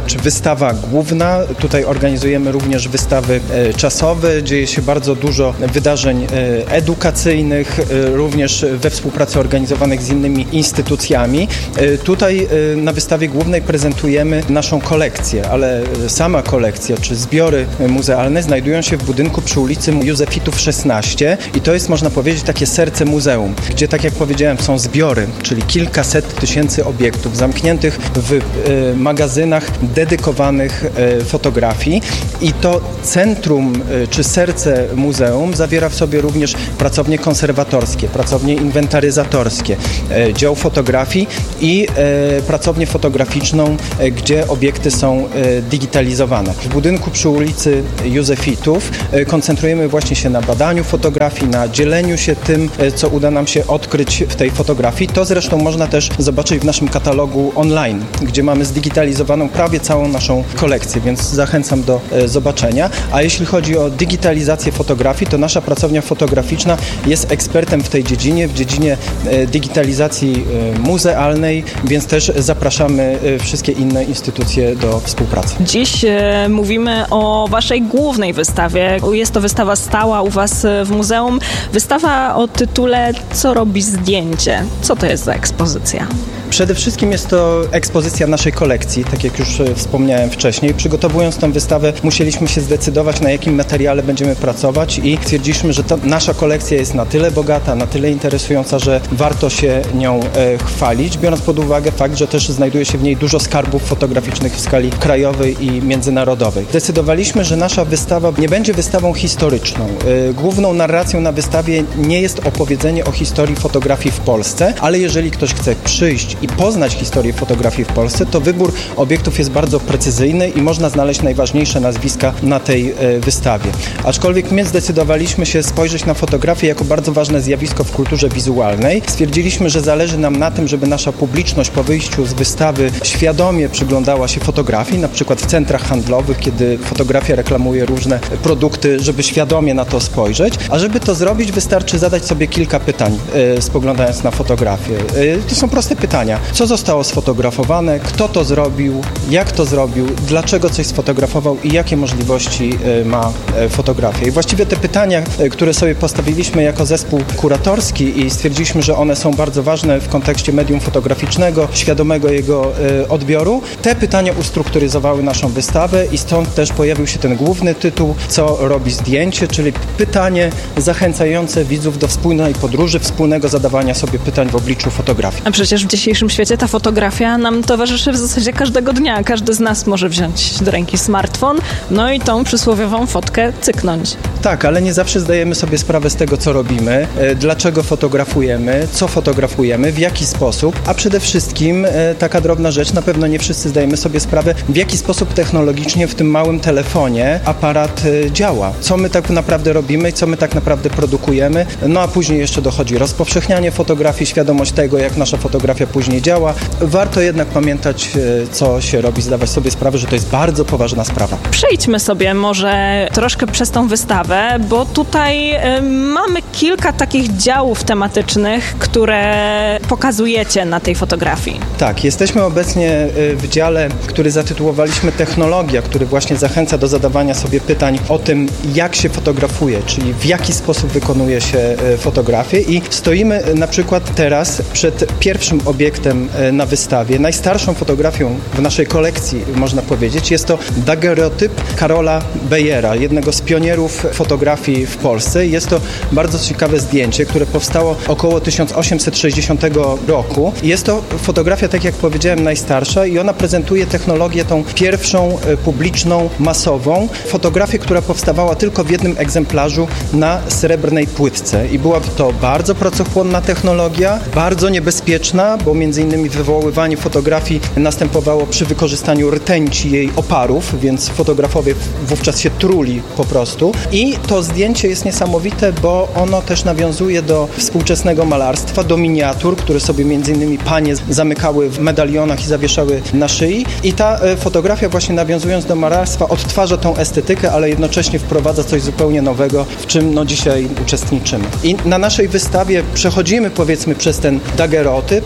czy wystawa główna. Tutaj organizujemy również wystawy czasowe. Dzieje się bardzo dużo wydarzeń edukacyjnych, również we współpracy organizowanych z innymi instytucjami. Tutaj na wystawie głównej prezentujemy naszą kolekcję, ale sama kolekcja, czy zbiory muzealne znajdują się w budynku przy ulicy Józefitów szesnaście i to jest, można powiedzieć, takie serce muzeum, gdzie, tak jak powiedziałem, są zbiory, czyli kilkaset tysięcy obiektów zamkniętych w e, magazynach dedykowanych e, fotografii i to centrum e, czy serce muzeum zawiera w sobie również pracownie konserwatorskie, pracownie inwentaryzatorskie, e, dział fotografii i e, pracownię fotograficzną, e, gdzie obiekty są e, digitalizowane. W budynku przy ulicy Józefitów e, koncentrujemy właśnie się na badaniu fotografii, na dzieleniu się tym, e, co uda nam się odkryć w tej fotografii. To zresztą można też zobaczyć w naszym katalogu online, gdzie mamy zdigitalizowaną prawie całą naszą kolekcję, więc zachęcam do e, zobaczenia. A jeśli chodzi o digitalizację fotografii, to nasza pracownia fotograficzna jest ekspertem w tej dziedzinie, w dziedzinie e, digitalizacji e, muzealnej, więc też zapraszamy e, wszystkie inne instytucje do współpracy. Dziś e, mówimy o waszej głównej wystawie. Jest to wystawa stała u was w muzeum. Wystawa o tytule Co robi zdjęcie? Co to jest za ekspozycja? Przede wszystkim jest to ekspozycja naszej kolekcji, tak jak już wspomniałem wcześniej. Przygotowując tę wystawę, musieliśmy się zdecydować, na jakim materiale będziemy pracować i stwierdziliśmy, że ta nasza kolekcja jest na tyle bogata, na tyle interesująca, że warto się nią e, chwalić, biorąc pod uwagę fakt, że też znajduje się w niej dużo skarbów fotograficznych w skali krajowej i międzynarodowej. Zdecydowaliśmy, że nasza wystawa nie będzie wystawą historyczną. E, główną narracją na wystawie nie jest opowiedzenie o historii fotografii w Polsce, ale jeżeli ktoś chce przyjść i poznać historię fotografii w Polsce, to wybór obiektów jest bardzo precyzyjny i można znaleźć najważniejsze nazwiska na tej e, wystawie. Aczkolwiek my zdecydowaliśmy się spojrzeć na fotografię jako bardzo ważne zjawisko w kulturze wizualnej. Stwierdziliśmy, że zależy nam na tym, żeby nasza publiczność po wyjściu z wystawy świadomie przyglądała się fotografii, na przykład w centrach handlowych, kiedy fotografia reklamuje różne produkty, żeby świadomie na to spojrzeć. A żeby to zrobić, wystarczy zadać sobie kilka pytań, e, spoglądając na fotografię. E, to są proste pytania. Co zostało sfotografowane, kto to zrobił, jak to zrobił, dlaczego coś sfotografował i jakie możliwości ma fotografia. I właściwie te pytania, które sobie postawiliśmy jako zespół kuratorski i stwierdziliśmy, że one są bardzo ważne w kontekście medium fotograficznego, świadomego jego odbioru, te pytania ustrukturyzowały naszą wystawę i stąd też pojawił się ten główny tytuł Co robi zdjęcie, czyli pytanie zachęcające widzów do wspólnej podróży, wspólnego zadawania sobie pytań w obliczu fotografii. A przecież w dzisiejszym świecie ta fotografia nam towarzyszy w zasadzie każdego dnia. Każdy z nas może wziąć do ręki smartfon, no i tą przysłowiową fotkę cyknąć. Tak, ale nie zawsze zdajemy sobie sprawę z tego, co robimy, dlaczego fotografujemy, co fotografujemy, w jaki sposób, a przede wszystkim taka drobna rzecz, na pewno nie wszyscy zdajemy sobie sprawę, w jaki sposób technologicznie w tym małym telefonie aparat działa. Co my tak naprawdę robimy i co my tak naprawdę produkujemy, no a później jeszcze dochodzi rozpowszechnianie fotografii, świadomość tego, jak nasza fotografia później działa. Warto jednak pamiętać, co się robi, zdawać sobie sprawę, że to jest bardzo poważna sprawa. Przejdźmy sobie może troszkę przez tą wystawę, bo tutaj y, mamy kilka takich działów tematycznych, które pokazujecie na tej fotografii. Tak, jesteśmy obecnie w dziale, który zatytułowaliśmy Technologia, który właśnie zachęca do zadawania sobie pytań o tym, jak się fotografuje, czyli w jaki sposób wykonuje się fotografię i stoimy na przykład teraz przed pierwszym obiektem na wystawie, najstarszą fotografią w naszej kolekcji, można powiedzieć. Jest to daguerreotyp Karola Beyera, jednego z pionierów fotografii w Polsce. Jest to bardzo ciekawe zdjęcie, które powstało około tysiąc osiemset sześćdziesiątego roku. Jest to fotografia, tak jak powiedziałem, najstarsza i ona prezentuje technologię tą pierwszą publiczną, masową. Fotografię, która powstawała tylko w jednym egzemplarzu na srebrnej płytce i była to bardzo pracochłonna technologia, bardzo niebezpieczna, bo między innymi wywoływanie fotografii następowało przy wykorzystaniu rtęci jej oparów, więc fotografowie wówczas się truli po prostu. I to zdjęcie jest niesamowite, bo ono też nawiązuje do współczesnego malarstwa, do miniatur, które sobie między innymi panie zamykały w medalionach i zawieszały na szyi. I ta fotografia właśnie nawiązując do malarstwa odtwarza tą estetykę, ale jednocześnie wprowadza coś zupełnie nowego, w czym no dzisiaj uczestniczymy. I na naszej wystawie przechodzimy powiedzmy przez ten daguerreotyp, ale przechodzimy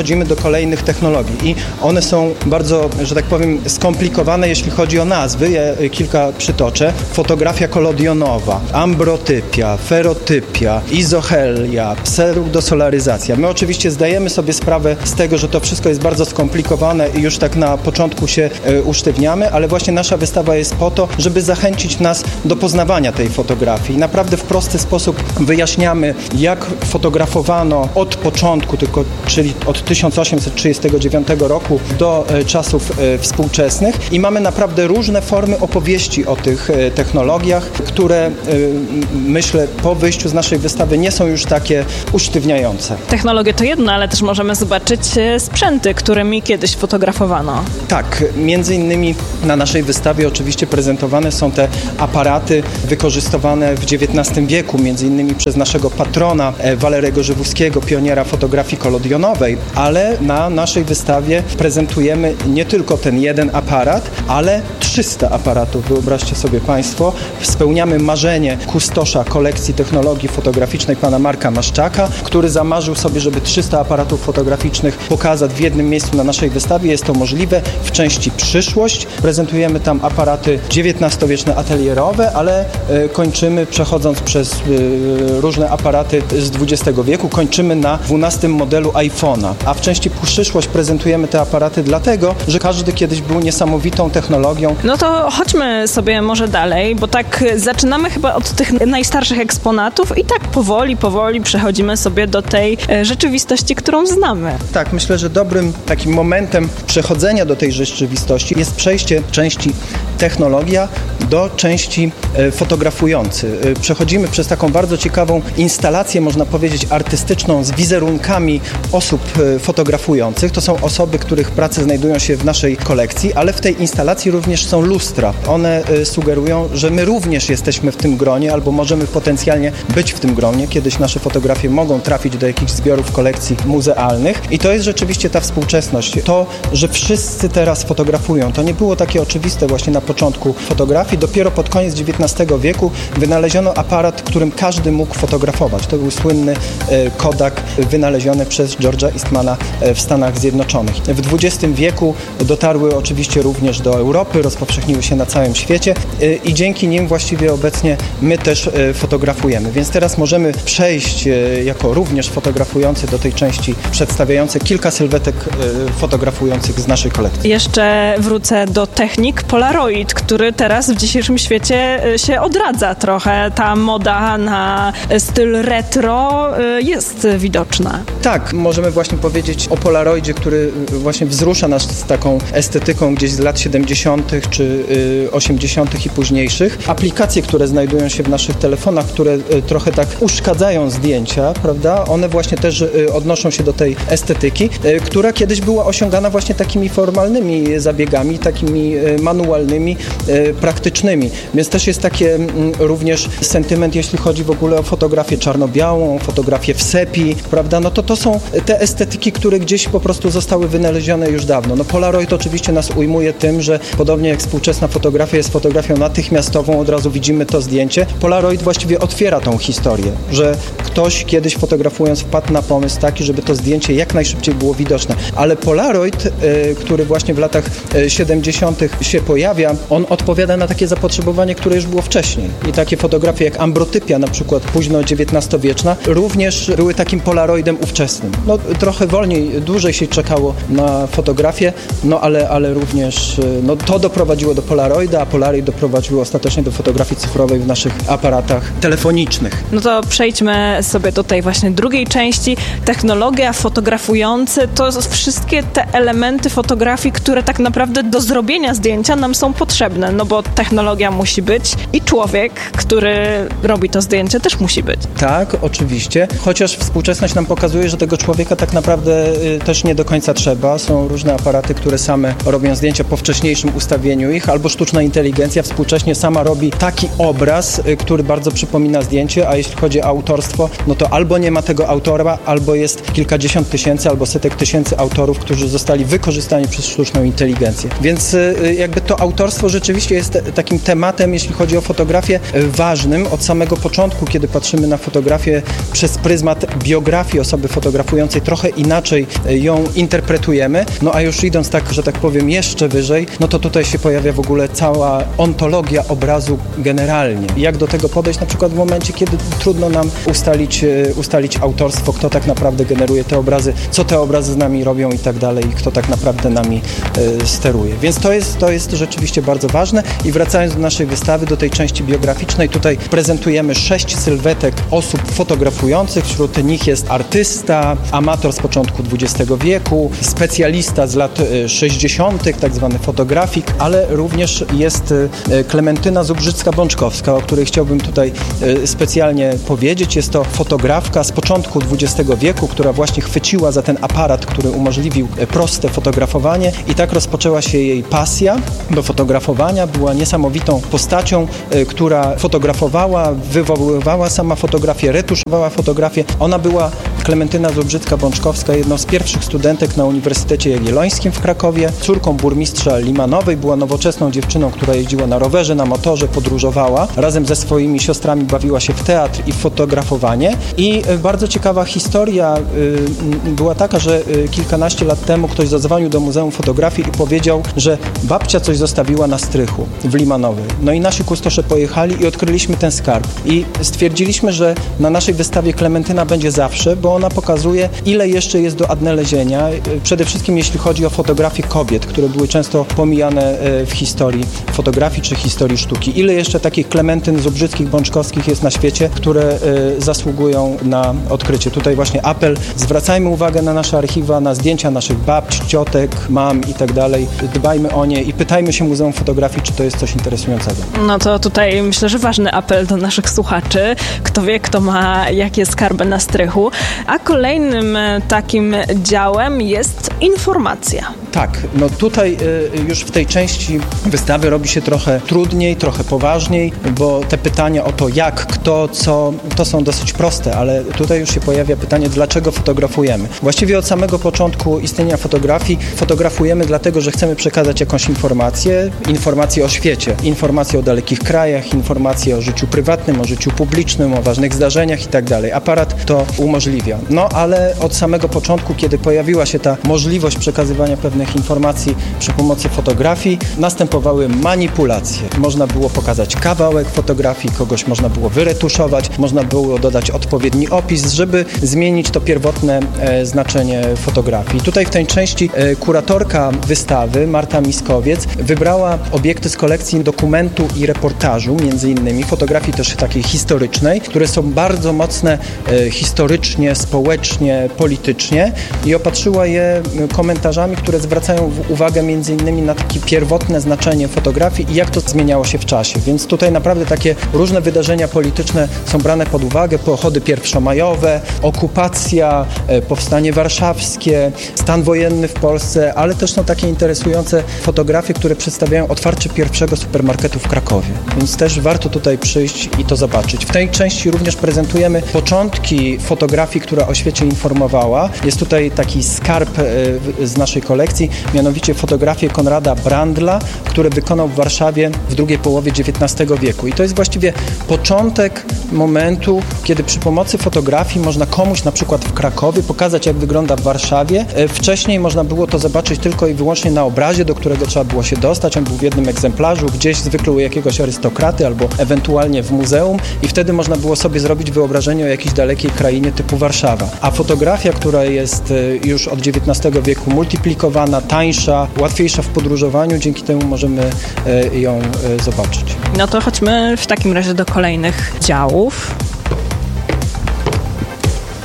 przechodzimy do kolejnych technologii i one są bardzo, że tak powiem, skomplikowane, jeśli chodzi o nazwy. Ja kilka przytoczę. Fotografia kolodionowa, ambrotypia, ferotypia, izochelia, pseudosolaryzacja. My oczywiście zdajemy sobie sprawę z tego, że to wszystko jest bardzo skomplikowane i już tak na początku się y, usztywniamy, ale właśnie nasza wystawa jest po to, żeby zachęcić nas do poznawania tej fotografii. Naprawdę w prosty sposób wyjaśniamy, jak fotografowano od początku, tylko, czyli od tysiąc osiemset trzydziestego dziewiątego roku do y, czasów y, współczesnych i mamy naprawdę różne formy opowieści o tych y, technologiach, które y, myślę po wyjściu z naszej wystawy nie są już takie usztywniające. Technologie to jedno, ale też możemy zobaczyć sprzęty, którymi kiedyś fotografowano. Tak, między innymi na naszej wystawie oczywiście prezentowane są te aparaty wykorzystywane w dziewiętnastym wieku, między innymi przez naszego patrona Walerego Żywuskiego, pioniera fotografii kolodionowej, ale na naszej wystawie prezentujemy nie tylko ten jeden aparat, ale trzysta aparatów, wyobraźcie sobie Państwo. Spełniamy marzenie kustosza kolekcji technologii fotograficznej pana Marka Maszczaka, który zamarzył sobie, żeby trzysta aparatów fotograficznych pokazać w jednym miejscu na naszej wystawie. Jest to możliwe w części przyszłość. Prezentujemy tam aparaty dziewiętnastowieczne atelierowe, ale y, kończymy, przechodząc przez y, różne aparaty z dwudziestego wieku, kończymy na dwunastym modelu iPhone'a. A w części przyszłość prezentujemy te aparaty dlatego, że każdy kiedyś był niesamowitą technologią. No to chodźmy sobie może dalej, bo tak zaczynamy chyba od tych najstarszych eksponatów i tak powoli, powoli przechodzimy sobie do tej e, rzeczywistości, którą znamy. Tak, myślę, że dobrym takim momentem przechodzenia do tej rzeczywistości jest przejście części technologia do części e, fotografujący. E, przechodzimy przez taką bardzo ciekawą instalację, można powiedzieć, artystyczną z wizerunkami osób e, fotografujących. To są osoby, których prace znajdują się w naszej kolekcji, ale w tej instalacji również są lustra. One e, sugerują, że my również jesteśmy w tym gronie albo możemy potencjalnie być w tym gronie. Kiedyś nasze fotografie mogą trafić do jakichś zbiorów kolekcji muzealnych i to jest rzeczywiście ta współczesność. To, że wszyscy teraz fotografują, to nie było takie oczywiste właśnie na początku fotografii. Dopiero pod koniec dziewiętnastego wieku wynaleziono aparat, którym każdy mógł fotografować. To był słynny e, Kodak wynaleziony przez George'a Eastmana e, w Stanach Zjednoczonych. W dwudziestym wieku dotarły oczywiście również do Europy, rozpowszechniły się na całym świecie e, i dzięki nim właściwie obecnie my też e, fotografujemy. Więc teraz możemy przejść e, jako również fotografujący do tej części przedstawiającej kilka sylwetek e, fotografujących z naszej kolekcji. Jeszcze wrócę do technik Polaroid, który teraz w dzisiejszym świecie się odradza trochę. Ta moda na styl retro jest widoczna. Tak, możemy właśnie powiedzieć o Polaroidzie, który właśnie wzrusza nas z taką estetyką gdzieś z lat siedemdziesiątych czy osiemdziesiątych i późniejszych. Aplikacje, które znajdują się w naszych telefonach, które trochę tak uszkadzają zdjęcia, prawda? One właśnie też odnoszą się do tej estetyki, która kiedyś była osiągana właśnie takimi formalnymi zabiegami, takimi manualnymi, praktycznymi. Więc też jest takie również sentyment, jeśli chodzi w ogóle o fotografię czarno-białą, fotografię w sepi, prawda? No to to są te estetyki, które gdzieś po prostu zostały wynalezione już dawno. No Polaroid oczywiście nas ujmuje tym, że podobnie jak współczesna fotografia jest fotografią natychmiastową, od razu widzimy to zdjęcie. Polaroid właściwie otwiera tą historię, że ktoś kiedyś fotografując wpadł na pomysł taki, żeby to zdjęcie jak najszybciej było widoczne. Ale Polaroid, y, który właśnie w latach siedemdziesiątych się pojawia, on odpowiada na takie zapotrzebowanie, które już było wcześniej. I takie fotografie jak ambrotypia, na przykład późno dziewiętnastowieczna, również były takim Polaroidem ówczesnym. No trochę wolniej, dłużej się czekało na fotografię, no ale, ale również no, to doprowadziło do Polaroida, a Polaroid doprowadziło ostatecznie do fotografii cyfrowej w naszych aparatach telefonicznych. No to przejdźmy sobie do tej właśnie drugiej części. Technologia, fotografujący, to wszystkie te elementy fotografii, które tak naprawdę do zrobienia zdjęcia nam są potrzebne, no bo technologia musi być i człowiek, który robi to zdjęcie, też musi być. Tak, oczywiście, chociaż współczesność nam pokazuje, że tego człowieka tak naprawdę y, też nie do końca trzeba. Są różne aparaty, które same robią zdjęcia po wcześniejszym ustawieniu zamienił ich, albo sztuczna inteligencja współcześnie sama robi taki obraz, który bardzo przypomina zdjęcie, a jeśli chodzi o autorstwo, no to albo nie ma tego autora, albo jest kilkadziesiąt tysięcy, albo setek tysięcy autorów, którzy zostali wykorzystani przez sztuczną inteligencję. Więc jakby to autorstwo rzeczywiście jest takim tematem, jeśli chodzi o fotografię, ważnym od samego początku, kiedy patrzymy na fotografię przez pryzmat biografii osoby fotografującej, trochę inaczej ją interpretujemy, no a już idąc tak, że tak powiem, jeszcze wyżej, no to tutaj się pojawia w ogóle cała ontologia obrazu generalnie. Jak do tego podejść na przykład w momencie, kiedy trudno nam ustalić, ustalić autorstwo, kto tak naprawdę generuje te obrazy, co te obrazy z nami robią i tak dalej, i kto tak naprawdę nami y, steruje. Więc to jest, to jest rzeczywiście bardzo ważne i wracając do naszej wystawy, do tej części biograficznej, tutaj prezentujemy sześć sylwetek osób fotografujących, wśród nich jest artysta, amator z początku dwudziestego wieku, specjalista z lat sześćdziesiątych, tak zwany fotografik, ale również jest Klementyna Zubrzycka-Bączkowska, o której chciałbym tutaj specjalnie powiedzieć. Jest to fotografka z początku dwudziestego wieku, która właśnie chwyciła za ten aparat, który umożliwił proste fotografowanie i tak rozpoczęła się jej pasja do fotografowania. Była niesamowitą postacią, która fotografowała, wywoływała sama fotografię, retuszowała fotografię. Ona była, Klementyna Zubrzycka-Bączkowska, jedną z pierwszych studentek na Uniwersytecie Jagiellońskim w Krakowie, córką burmistrza Limanowej, była nowoczesną dziewczyną, która jeździła na rowerze, na motorze, podróżowała. Razem ze swoimi siostrami bawiła się w teatr i w fotografowanie. I bardzo ciekawa historia y, była taka, że y, kilkanaście lat temu ktoś zadzwonił do Muzeum Fotografii i powiedział, że babcia coś zostawiła na strychu w Limanowej. No i nasi kustosze pojechali i odkryliśmy ten skarb. I stwierdziliśmy, że na naszej wystawie Klementyna będzie zawsze, bo ona pokazuje, ile jeszcze jest do odnalezienia. Przede wszystkim jeśli chodzi o fotografię kobiet, które były często pomijane w historii fotografii czy historii sztuki. Ile jeszcze takich Klementyn Zubrzyckich, Bączkowskich jest na świecie, które y, zasługują na odkrycie. Tutaj właśnie apel, zwracajmy uwagę na nasze archiwa, na zdjęcia naszych babć, ciotek, mam i tak dalej. Dbajmy o nie i pytajmy się Muzeum Fotografii, czy to jest coś interesującego. No to tutaj myślę, że ważny apel do naszych słuchaczy. Kto wie, kto ma jakie skarby na strychu. A kolejnym takim działem jest informacja. Tak, no tutaj y, już w tej części wystawy robi się trochę trudniej, trochę poważniej, bo te pytania o to jak, kto, co, to są dosyć proste, ale tutaj już się pojawia pytanie, dlaczego fotografujemy. Właściwie od samego początku istnienia fotografii fotografujemy dlatego, że chcemy przekazać jakąś informację, informację o świecie, informację o dalekich krajach, informację o życiu prywatnym, o życiu publicznym, o ważnych zdarzeniach i tak dalej. Aparat to umożliwia. No ale od samego początku, kiedy pojawiła się ta możliwość przekazywania pewnych informacji przy pomocy fotografii, następowały manipulacje. Można było pokazać kawałek fotografii, kogoś można było wyretuszować, można było dodać odpowiedni opis, żeby zmienić to pierwotne e, znaczenie fotografii. Tutaj w tej części e, kuratorka wystawy, Marta Miskowiec, wybrała obiekty z kolekcji dokumentu i reportażu, między innymi fotografii też takiej historycznej, które są bardzo mocne e, historycznie, społecznie, politycznie i opatrzyła je komentarzami, które zwracają uwagę między innymi na takie pierwotne znaczenie fotografii i jak to zmieniało się w czasie. Więc tutaj naprawdę takie różne wydarzenia polityczne są brane pod uwagę, pochody pierwszomajowe, okupacja, powstanie warszawskie, stan wojenny w Polsce, ale też są takie interesujące fotografie, które przedstawiają otwarcie pierwszego supermarketu w Krakowie. Więc też warto tutaj przyjść i to zobaczyć. W tej części również prezentujemy początki fotografii, która o świecie informowała. Jest tutaj taki skarb z naszej kolekcji, mianowicie fotografię Konrada Brandla, który wykonał w Warszawie w drugiej połowie dziewiętnastego wieku. I to jest właściwie początek momentu, kiedy przy pomocy fotografii można komuś na przykład w Krakowie pokazać, jak wygląda w Warszawie. Wcześniej można było to zobaczyć tylko i wyłącznie na obrazie, do którego trzeba było się dostać. On był w jednym egzemplarzu, gdzieś zwykle u jakiegoś arystokraty albo ewentualnie w muzeum i wtedy można było sobie zrobić wyobrażenie o jakiejś dalekiej krainie typu Warszawa. A fotografia, która jest już od dziewiętnastego wieku multiplikowana, tańsza, łatwiejsza w podróżowaniu, dzięki temu możemy ją zobaczyć. No to chodźmy w takim razie do kolejnych działów.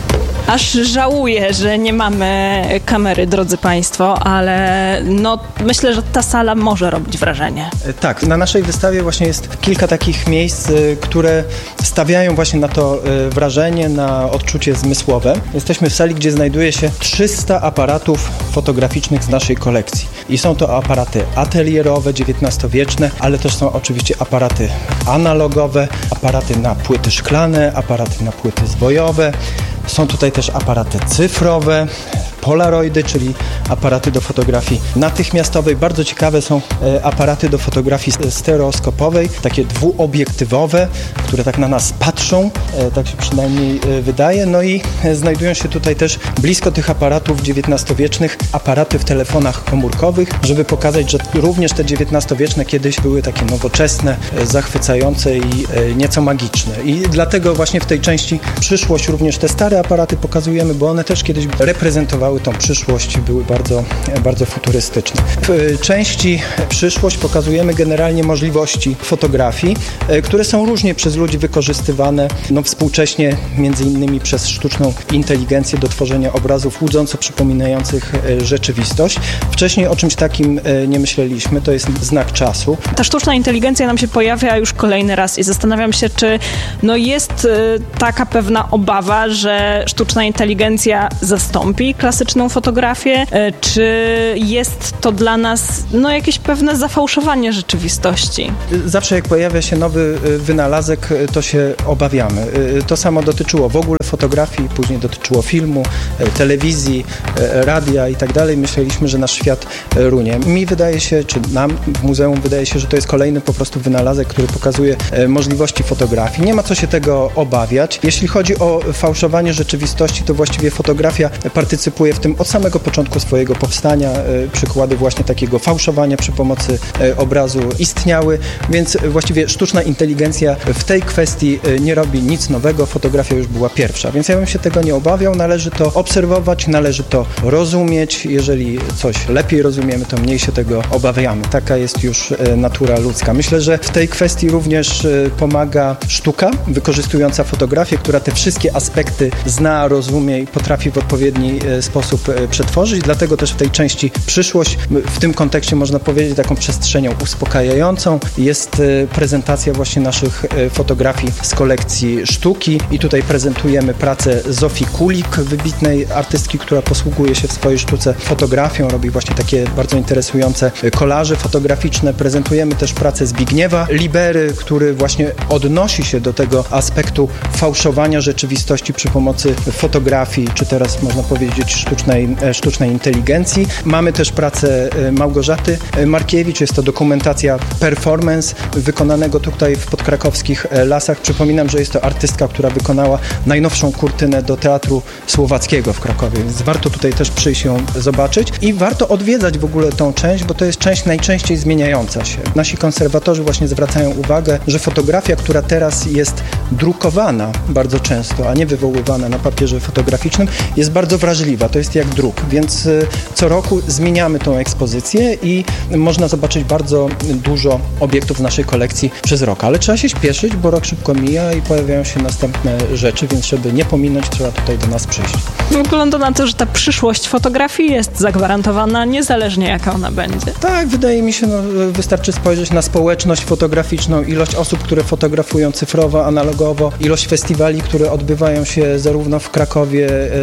Aż żałuję, że nie mamy kamery, drodzy Państwo, ale no, myślę, że ta sala może robić wrażenie. Tak, na naszej wystawie właśnie jest kilka takich miejsc, które stawiają właśnie na to wrażenie, na odczucie zmysłowe. Jesteśmy w sali, gdzie znajduje się trzysta aparatów fotograficznych z naszej kolekcji. I są to aparaty atelierowe, dziewiętnastowieczne, ale też są oczywiście aparaty analogowe, aparaty na płyty szklane, aparaty na płyty zwojowe. Są tutaj też aparaty cyfrowe, polaroidy, czyli aparaty do fotografii natychmiastowej. Bardzo ciekawe są e, aparaty do fotografii stereoskopowej, takie dwuobiektywowe, które tak na nas patrzą, e, tak się przynajmniej e, wydaje. No i e, znajdują się tutaj też blisko tych aparatów dziewiętnastowiecznych aparaty w telefonach komórkowych, żeby pokazać, że również te dziewiętnastowieczne kiedyś były takie nowoczesne, e, zachwycające i e, nieco magiczne. I dlatego właśnie w tej części przyszłość również te stare aparaty pokazujemy, bo one też kiedyś reprezentowały tą przyszłość i były bardzo, bardzo futurystyczne. W części przyszłość pokazujemy generalnie możliwości fotografii, które są różnie przez ludzi wykorzystywane, no współcześnie między innymi przez sztuczną inteligencję do tworzenia obrazów łudząco przypominających rzeczywistość. Wcześniej o czymś takim nie myśleliśmy, to jest znak czasu. Ta sztuczna inteligencja nam się pojawia już kolejny raz i zastanawiam się, czy no jest taka pewna obawa, że sztuczna inteligencja zastąpi klasyczną fotografię, czy jest to dla nas no, jakieś pewne zafałszowanie rzeczywistości? Zawsze jak pojawia się nowy wynalazek, to się obawiamy. To samo dotyczyło w ogóle fotografii, później dotyczyło filmu, telewizji, radia i tak dalej. Myśleliśmy, że nasz świat runie. Mi wydaje się, czy nam w muzeum wydaje się, że to jest kolejny po prostu wynalazek, który pokazuje możliwości fotografii. Nie ma co się tego obawiać. Jeśli chodzi o fałszowanie rzeczywistości, to właściwie fotografia partycypuje w tym od samego początku swojego powstania. Przykłady właśnie takiego fałszowania przy pomocy obrazu istniały, więc właściwie sztuczna inteligencja w tej kwestii nie robi nic nowego. Fotografia już była pierwsza, więc ja bym się tego nie obawiał. Należy to obserwować, należy to rozumieć. Jeżeli coś lepiej rozumiemy, to mniej się tego obawiamy. Taka jest już natura ludzka. Myślę, że w tej kwestii również pomaga sztuka wykorzystująca fotografię, która te wszystkie aspekty zna, rozumie i potrafi w odpowiedni sposób przetworzyć. Dlatego też w tej części przyszłość, w tym kontekście można powiedzieć taką przestrzenią uspokajającą, jest prezentacja właśnie naszych fotografii z kolekcji sztuki i tutaj prezentujemy pracę Zofii Kulik, wybitnej artystki, która posługuje się w swojej sztuce fotografią, robi właśnie takie bardzo interesujące kolaże fotograficzne. Prezentujemy też pracę Zbigniewa Libery, który właśnie odnosi się do tego aspektu fałszowania rzeczywistości przy pomocy fotografii, czy teraz można powiedzieć sztucznej, sztucznej inteligencji. Mamy też pracę Małgorzaty Markiewicz, jest to dokumentacja performance wykonanego tutaj w podkrakowskich lasach. Przypominam, że jest to artystka, która wykonała najnowszą kurtynę do Teatru Słowackiego w Krakowie, więc warto tutaj też przyjść ją zobaczyć i warto odwiedzać w ogóle tą część, bo to jest część najczęściej zmieniająca się. Nasi konserwatorzy właśnie zwracają uwagę, że fotografia, która teraz jest drukowana bardzo często, a nie wywoływana na papierze fotograficznym, jest bardzo wrażliwa. To jest jak druk, więc co roku zmieniamy tą ekspozycję i można zobaczyć bardzo dużo obiektów z naszej kolekcji przez rok. Ale trzeba się śpieszyć, bo rok szybko mija i pojawiają się następne rzeczy, więc żeby nie pominąć, trzeba tutaj do nas przyjść. Wygląda na to, że ta przyszłość fotografii jest zagwarantowana, niezależnie jaka ona będzie. Tak, wydaje mi się, no, wystarczy spojrzeć na społeczność fotograficzną, ilość osób, które fotografują cyfrowo, analogowo, ilość festiwali, które odbywają się zarówno w Krakowie,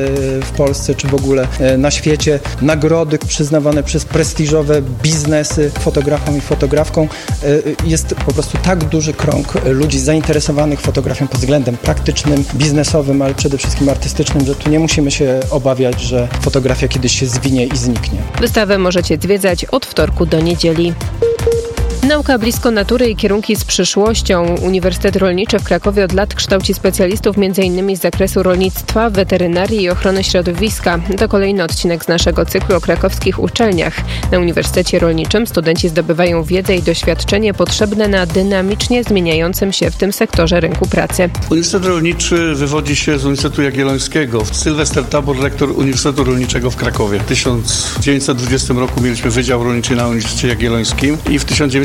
w Polsce, czy w ogóle na świecie, nagrody przyznawane przez prestiżowe biznesy fotografom i fotografkom. Jest po prostu tak duży krąg ludzi zainteresowanych fotografią pod względem praktycznym, biznesowym, ale przede wszystkim artystycznym, że tu nie musimy się obawiać, że fotografia kiedyś się zwinie i zniknie. Wystawę możecie zwiedzać od wtorku do niedzieli. Nauka blisko natury i kierunki z przyszłością. Uniwersytet Rolniczy w Krakowie od lat kształci specjalistów między innymi z zakresu rolnictwa, weterynarii i ochrony środowiska. To kolejny odcinek z naszego cyklu o krakowskich uczelniach. Na Uniwersytecie Rolniczym studenci zdobywają wiedzę i doświadczenie potrzebne na dynamicznie zmieniającym się w tym sektorze rynku pracy. Uniwersytet Rolniczy wywodzi się z Uniwersytetu Jagiellońskiego. Sylwester Tabor, rektor Uniwersytetu Rolniczego w Krakowie. W tysiąc dziewięćset dwudziestym roku mieliśmy Wydział Rolniczy na Uniwersytecie Jagiellońskim i w tysiąc dziewięćset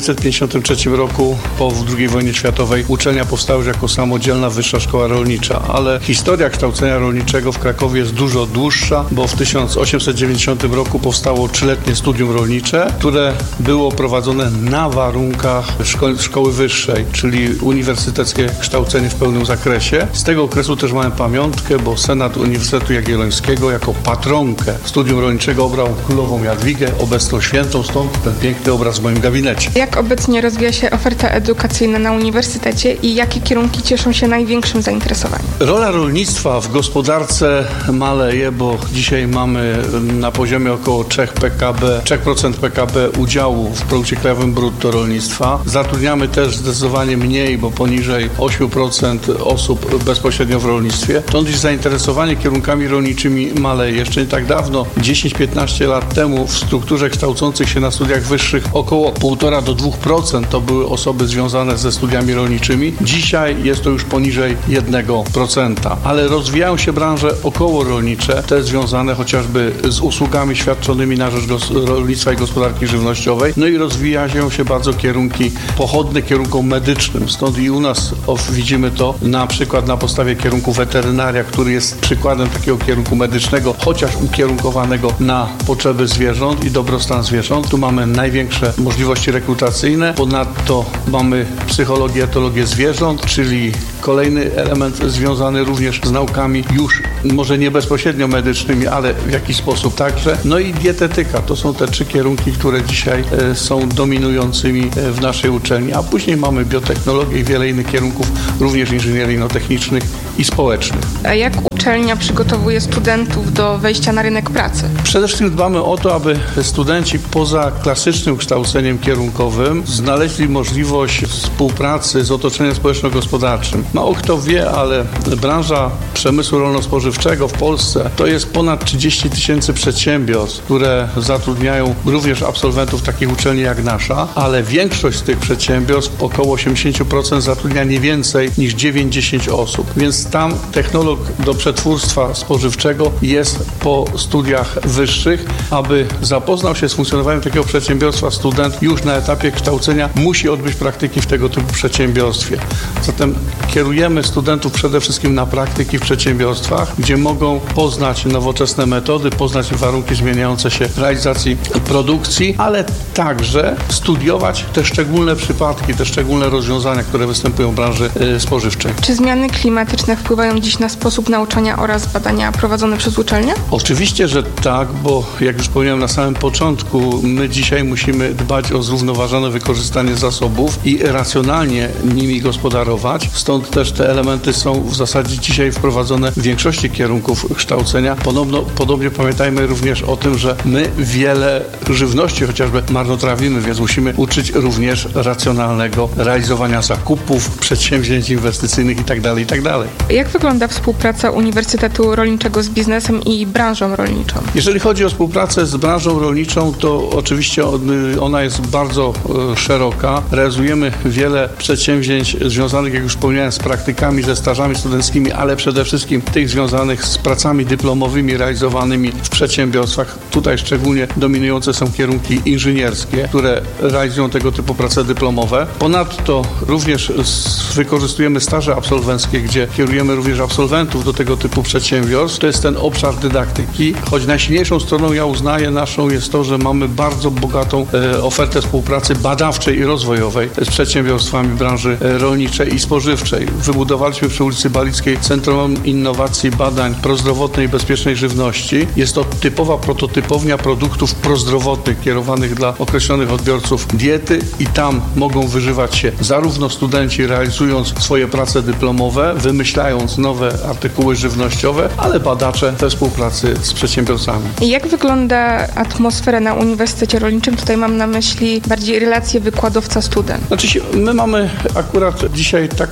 dziewięćset pięćdziesiątym trzecim roku po drugiej wojnie światowej uczelnia powstała już jako samodzielna wyższa szkoła rolnicza, ale historia kształcenia rolniczego w Krakowie jest dużo dłuższa, bo w tysiąc osiemset dziewięćdziesiątym roku powstało trzyletnie studium rolnicze, które było prowadzone na warunkach szko- szkoły wyższej, czyli uniwersyteckie kształcenie w pełnym zakresie. Z tego okresu też mamy pamiątkę, bo Senat Uniwersytetu Jagiellońskiego jako patronkę studium rolniczego obrał królową Jadwigę, obecną świętą, stąd ten piękny obraz w moim gabinecie. Jak obecnie rozwija się oferta edukacyjna na uniwersytecie i jakie kierunki cieszą się największym zainteresowaniem? Rola rolnictwa w gospodarce maleje, bo dzisiaj mamy na poziomie około trzy procent P K B udziału w produkcie krajowym brutto rolnictwa. Zatrudniamy też zdecydowanie mniej, bo poniżej osiem procent osób bezpośrednio w rolnictwie. Stąd dziś zainteresowanie kierunkami rolniczymi maleje. Jeszcze nie tak dawno, dziesięć piętnaście lat temu, w strukturze kształcących się na studiach wyższych około półtora do dwóch procent to były osoby związane ze studiami rolniczymi. Dzisiaj jest to już poniżej jednego procenta, ale rozwijają się branże okołorolnicze, te związane chociażby z usługami świadczonymi na rzecz rolnictwa i gospodarki żywnościowej. No i rozwijają się bardzo kierunki pochodne kierunkom medycznym. Stąd i u nas o, widzimy to na przykład na podstawie kierunku weterynaria, który jest przykładem takiego kierunku medycznego, chociaż ukierunkowanego na potrzeby zwierząt i dobrostan zwierząt. Tu mamy największe możliwości rekrutacyjne. Ponadto mamy psychologię, etologię zwierząt, czyli kolejny element związany również z naukami już może nie bezpośrednio medycznymi, ale w jakiś sposób także. No i dietetyka. To są te trzy kierunki, które dzisiaj e, są dominującymi e, w naszej uczelni. A później mamy biotechnologię i wiele innych kierunków, również inżynieryjno-technicznych i społecznych. A jak uczelnia przygotowuje studentów do wejścia na rynek pracy? Przede wszystkim dbamy o to, aby studenci poza klasycznym kształceniem kierunkowym znaleźli możliwość współpracy z otoczeniem społeczno-gospodarczym. Mało kto wie, ale branża przemysłu rolno-spożywczego w Polsce to jest ponad trzydzieści tysięcy przedsiębiorstw, które zatrudniają również absolwentów takich uczelni jak nasza, ale większość z tych przedsiębiorstw, około osiemdziesiąt procent, zatrudnia nie więcej niż dziewięć do dziesięciu osób. Więc tam technolog do przetwórstwa spożywczego jest po studiach wyższych. Aby zapoznał się z funkcjonowaniem takiego przedsiębiorstwa, student już na etapie kształcenia musi odbyć praktyki w tego typu przedsiębiorstwie. Zatem kierujemy studentów przede wszystkim na praktyki w przedsiębiorstwach, gdzie mogą poznać nowoczesne metody, poznać warunki zmieniające się realizacji produkcji, ale także studiować te szczególne przypadki, te szczególne rozwiązania, które występują w branży y, spożywczej. Czy zmiany klimatyczne wpływają dziś na sposób nauczania oraz badania prowadzone przez uczelnię? Oczywiście, że tak, bo jak już powiedziałem na samym początku, my dzisiaj musimy dbać o zrównoważone wykorzystanie zasobów i racjonalnie nimi gospodarować. Stąd też te elementy są w zasadzie dzisiaj wprowadzone w większości kierunków kształcenia. Podobno, podobnie pamiętajmy również o tym, że my wiele żywności chociażby marnotrawimy, więc musimy uczyć również racjonalnego realizowania zakupów, przedsięwzięć inwestycyjnych itd., itd. Jak wygląda współpraca Uniwersytetu Rolniczego z biznesem i branżą rolniczą? Jeżeli chodzi o współpracę z branżą rolniczą, to oczywiście ona jest bardzo szeroka. Realizujemy wiele przedsięwzięć związanych, jak już wspomniałem, z praktykami, ze stażami studenckimi, ale przede wszystkim tych związanych z pracami dyplomowymi realizowanymi w przedsiębiorstwach. Tutaj szczególnie dominujące są kierunki inżynierskie, które realizują tego typu prace dyplomowe. Ponadto również wykorzystujemy staże absolwenckie, gdzie kierujemy również absolwentów do tego typu przedsiębiorstw. To jest ten obszar dydaktyki, choć najsilniejszą stroną, ja uznaję, naszą jest to, że mamy bardzo bogatą e, ofertę współpracy badawczej i rozwojowej z przedsiębiorstwami branży e, rolniczej i spożywczej. Wybudowaliśmy przy ulicy Balickiej Centrum Innowacji Badań Prozdrowotnej i Bezpiecznej Żywności. Jest to typowa prototypownia produktów prozdrowotnych kierowanych dla określonych odbiorców diety i tam mogą wyżywać się zarówno studenci realizując swoje prace dyplomowe, wymyślając nowe artykuły żywnościowe, ale badacze we współpracy z przedsiębiorcami. Jak wygląda atmosfera na Uniwersytecie Rolniczym? Tutaj mam na myśli bardziej relacje wykładowca-student. Znaczy, my mamy akurat dzisiaj taką sytuację,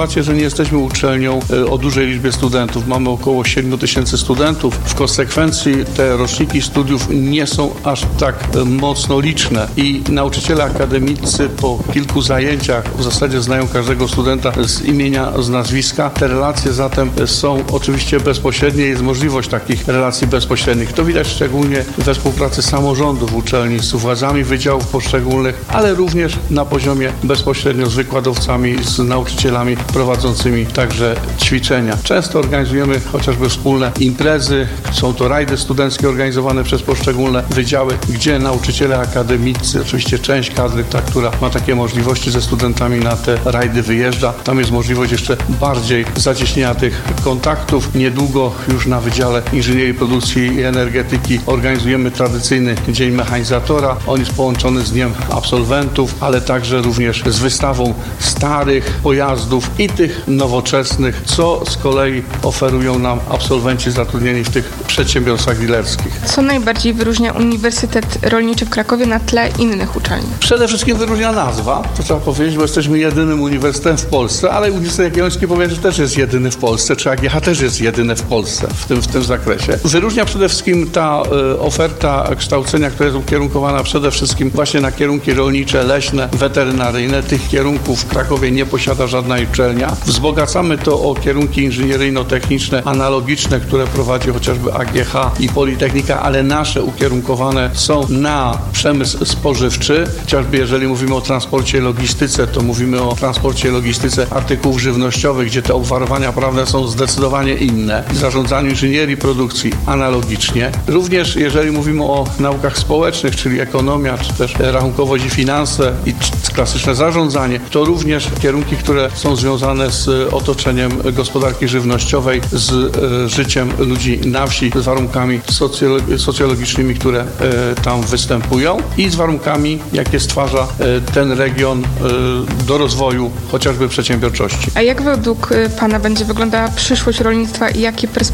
sytuację, że nie jesteśmy uczelnią o dużej liczbie studentów. Mamy około siedmiu tysięcy studentów. W konsekwencji te roczniki studiów nie są aż tak mocno liczne i nauczyciele akademicy po kilku zajęciach w zasadzie znają każdego studenta z imienia, z nazwiska. Te relacje zatem są oczywiście bezpośrednie. Jest możliwość takich relacji bezpośrednich. To widać szczególnie we współpracy samorządów uczelni z władzami wydziałów poszczególnych, ale również na poziomie bezpośrednio z wykładowcami, z nauczycielami prowadzącymi także ćwiczenia. Często organizujemy chociażby wspólne imprezy, są to rajdy studenckie organizowane przez poszczególne wydziały, gdzie nauczyciele akademicy, oczywiście część kadry, ta, która ma takie możliwości, ze studentami na te rajdy wyjeżdża. Tam jest możliwość jeszcze bardziej zacieśnienia tych kontaktów. Niedługo już na Wydziale Inżynierii Produkcji i Energetyki organizujemy tradycyjny Dzień Mechanizatora. On jest połączony z Dniem Absolwentów, ale także również z wystawą starych pojazdów i tych nowoczesnych, co z kolei oferują nam absolwenci zatrudnieni w tych przedsiębiorstwach dealerskich. Co najbardziej wyróżnia Uniwersytet Rolniczy w Krakowie na tle innych uczelni? Przede wszystkim wyróżnia nazwa, to trzeba powiedzieć, bo jesteśmy jedynym uniwersytetem w Polsce, ale Uniwersytet Jagielloński powiem, że też jest jedyny w Polsce, czy A G H też jest jedyny w Polsce w tym, w tym zakresie. Wyróżnia przede wszystkim ta y, oferta kształcenia, która jest ukierunkowana przede wszystkim właśnie na kierunki rolnicze, leśne, weterynaryjne. Tych kierunków w Krakowie nie posiada żadna uczelnia. Wzbogacamy to o kierunki inżynieryjno-techniczne, analogiczne, które prowadzi chociażby A G H i Politechnika, ale nasze ukierunkowane są na przemysł spożywczy. Chociażby jeżeli mówimy o transporcie i logistyce, to mówimy o transporcie i logistyce artykułów żywnościowych, gdzie te obwarowania prawne są zdecydowanie inne. W zarządzaniu inżynierii produkcji analogicznie. Również jeżeli mówimy o naukach społecznych, czyli ekonomia, czy też rachunkowość i finanse i klasyczne zarządzanie, to również kierunki, które są związane z otoczeniem gospodarki żywnościowej, z e, życiem ludzi na wsi, z warunkami socjolo- socjologicznymi, które e, tam występują i z warunkami, jakie stwarza e, ten region e, do rozwoju chociażby przedsiębiorczości. A jak według Pana będzie wyglądała przyszłość rolnictwa i jakie perspektywy